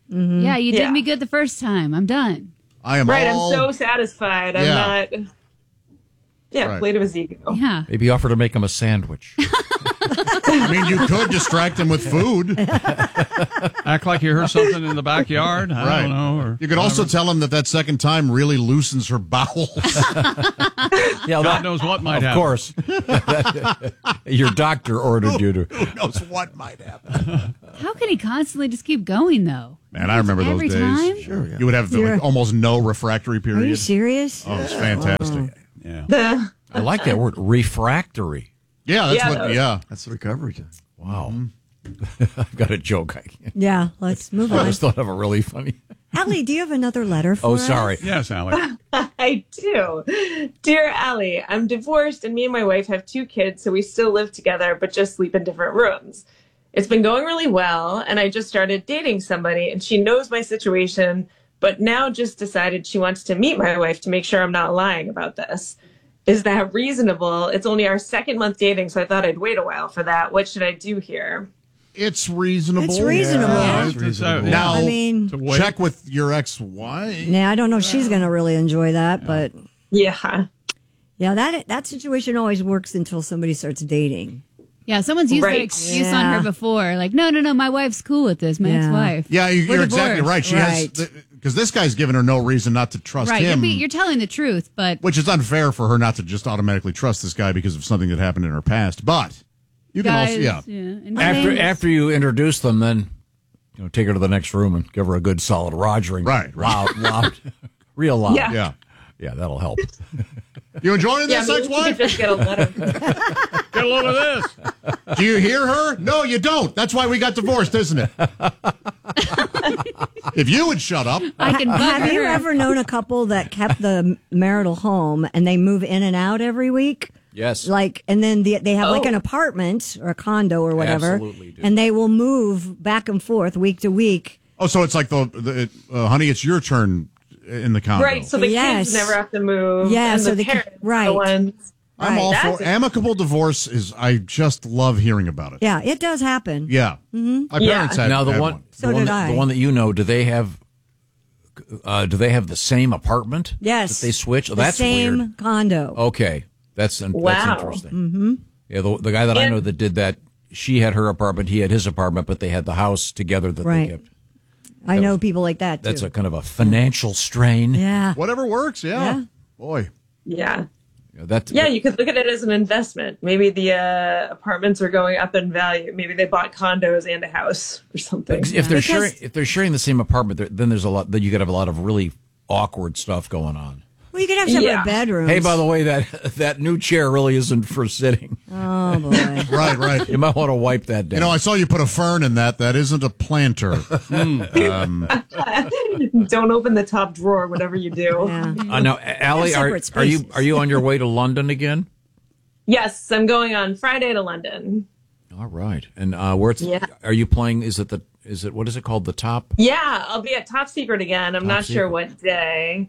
Mm-hmm. Yeah, you did Yeah. me good the first time. I'm done. I am Right, all... I'm so satisfied. I'm Yeah. not. Yeah, Right. plate of his ego. Yeah. Maybe offer to make him a sandwich. I mean, you could distract him with food. Act like you heard something in the backyard. I Right. don't know. Or You could also whatever. tell him that that second time really loosens her bowels. Yeah, God knows what might of happen. course. Your doctor ordered you to. Who knows what might happen? How can he constantly just keep going, though? Man, I remember those Every days. time? Sure, yeah. You would have You're- like, almost no refractory Are you period. serious? Oh, it's fantastic. Yeah. I like that word, refractory. Yeah, that's Yeah, what. that was- Yeah, That's the recovery time. Wow. I've got a joke. I can't. Yeah, let's move I on. just thought of a really funny. Allie, do you have another letter for Oh, us? sorry. Yes, Alec. I do. Dear Allie, I'm divorced and me and my wife have two kids, so we still live together but just sleep in different rooms. It's been going really well, and I just started dating somebody, and she knows my situation, but now just decided she wants to meet my wife to make sure I'm not lying about this. Is that reasonable? It's only our second month dating, so I thought I'd wait a while for that. What should I do here? it's reasonable. It's reasonable. Yeah, It's reasonable. Now, I mean- To wait. check with your ex-wife. Yeah, I don't know if she's going to really enjoy that, but Yeah. yeah, that that situation always works until somebody starts dating. Yeah, someone's used that Right. excuse on Yeah. her before. Like, no, no, no, my wife's cool with this. My Yeah. ex-wife. Yeah, you, We're you're exactly divorced. right. She Right. has because this guy's given her no reason not to trust Right, you're, him, be, you're telling the truth, but which is unfair for her not to just automatically trust this guy because of something that happened in her past. But you can guys, also, yeah, and After things- after you introduce them, then you know, take her to the next room and give her a good solid rogering. Right, right. Loud, loud, real loud. Yeah. yeah. Yeah, that'll help. You enjoying Yeah, this, maybe we could ex-wife? just get a letter. Get a load of this. Do you hear her? No, you don't. That's why we got divorced, isn't it? If you would shut up. I can bug Have you her. ever known a couple that kept the marital home and they move in and out every week? Yes. Like, and then the, they have like Oh. an apartment or a condo or whatever, Absolutely do. and they will move back and forth week to week. Oh, so it's like the, the uh, honey, it's your turn in the condo. Right, so the Yes. kids never have to move. Yeah, and so the the ki- parents are right. the ones. I'm Right. all That's for a- amicable divorce. Is I just love hearing about it. Yeah, it does happen. Yeah, Mm-hmm. my Yeah. parents had now the had one, So the one did that, I. the one that you know, do they have? Uh, do they have the same apartment? Yes. That they switch. Oh, The that's same weird. condo. Okay, that's that's Wow. interesting. Mm-hmm. Yeah, the, the guy that I And- know that did that, she had her apartment, he had his apartment, but they had the house together that Right. they kept. I know people like that too. That's a kind of a financial strain. yeah. whatever works. Yeah, Yeah. boy. Yeah. Yeah, that, Yeah, you could look at it as an investment. Maybe the uh, apartments are going up in value. Maybe they bought condos and a house or something. if they're Because- sharing, if they're sharing the same apartment, there- then there's a lot. Then you could have a lot of really awkward stuff going on. Well, you could have separate Yeah. bedrooms. Hey, by the way, that that new chair really isn't for sitting. Oh boy. Right, right. You might want to wipe that down. You know, I saw you put a fern in that. That isn't a planter. um, Don't open the top drawer, whatever you do. Yeah. uh, now, Allie, Have are, separate are you spaces. are you on your way to London again? Yes, I'm going on Friday to London. All right, and uh, where it's Yeah. are you playing? Is it the is it what is it called? The Top? Yeah, I'll be at Top Secret again. I'm Top not Secret. sure what day.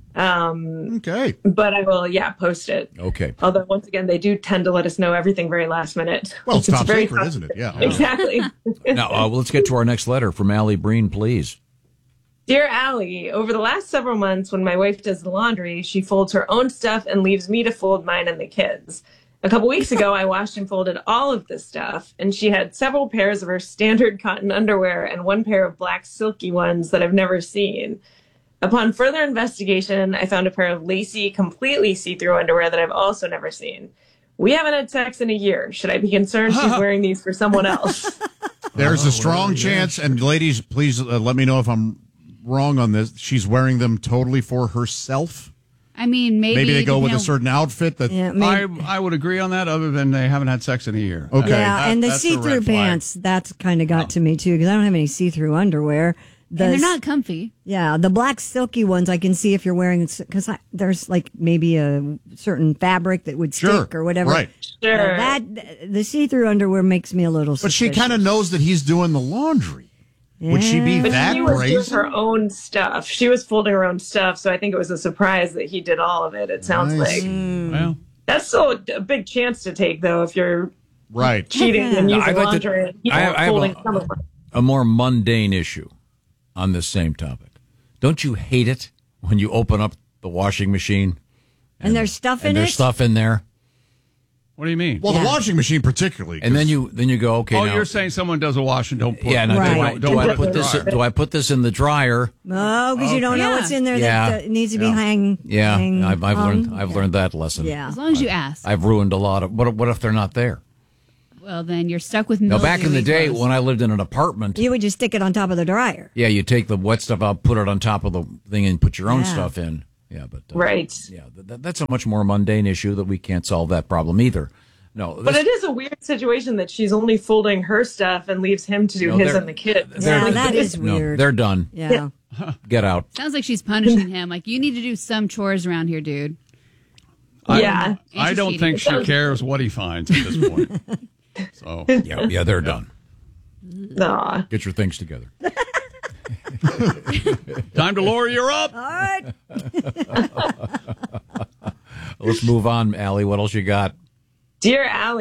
Um, okay. but I will, yeah, post it. Okay. Although, once again, they do tend to let us know everything very last minute. Well, it's It's top very secret, top isn't it? Yeah. Exactly. Now, uh, let's get to our next letter from Allie Breen, please. Dear Allie, over the last several months, when my wife does the laundry, she folds her own stuff and leaves me to fold mine and the kids. A couple weeks ago, I washed and folded all of this stuff, and she had several pairs of her standard cotton underwear and one pair of black silky ones that I've never seen. Upon further investigation, I found a pair of lacy, completely see-through underwear that I've also never seen. We haven't had sex in a year. Should I be concerned she's wearing these for someone else? There's a strong chance, and ladies, please uh, let me know if I'm wrong on this. She's wearing them totally for herself. I mean, maybe Maybe they go with depending a on- certain outfit that. Yeah, I, maybe- I would agree on that, other than they haven't had sex in a year. Okay. Yeah, That- and the that's a see-through red flag. pants, that's kind of got to me too, because I don't have any see-through underwear. The, and they're not comfy. Yeah, the black silky ones I can see if you're wearing, because there's like maybe a certain fabric that would stick Sure, or whatever. right. Sure. Uh, that the see-through underwear makes me a little. But she suspicious. kind of knows that he's doing the laundry. Would she be But that she was doing brazen? her own stuff. She was folding her own stuff, so I think it was a surprise that he did all of it. It sounds Nice. like Well, that's still a big chance to take, though, if you're Right. cheating and No, using I'd like to- laundry and he's I have- I have folding a- some of it. A more mundane issue. on this same topic. Don't you hate it when you open up the washing machine and, and there's stuff and in there's it? stuff in there? What do you mean? Well, Yeah. the washing machine particularly. And then you then you go, okay. Oh, now, you're saying someone does a wash and don't put yeah. Now, Right. do I, don't, do don't I put put it in the this? dryer. Do I put this in the dryer? No, because you don't know Yeah. what's in there Yeah. that, that needs to be hang. Yeah, hang I've, I've hung. learned I've learned that lesson. Yeah. As long as you ask. I've ruined a lot of. What what if they're not there? Well, then you're stuck with Now, mildewy back in the day clothes. when I lived in an apartment, You would just stick it on top of the dryer. yeah, you take the wet stuff out, put it on top of the thing, and put your own Yeah. stuff in. Yeah, but uh, Right. yeah, that, that's a much more mundane issue that we can't solve that problem either. No, But this- it is a weird situation that she's only folding her stuff and leaves him to do No, his they're- and the kids. Yeah, that is no, weird. they're done. Yeah. Get out. Sounds like she's punishing him. Like, you need to do some chores around here, dude. I, Yeah. I don't she's think she cheating. cares what he finds at this point. So Yeah, yeah, they're done. Aw. Get your things together. time to lower you're up. All right. Let's move on, Allie. What else you got? Dear Allie.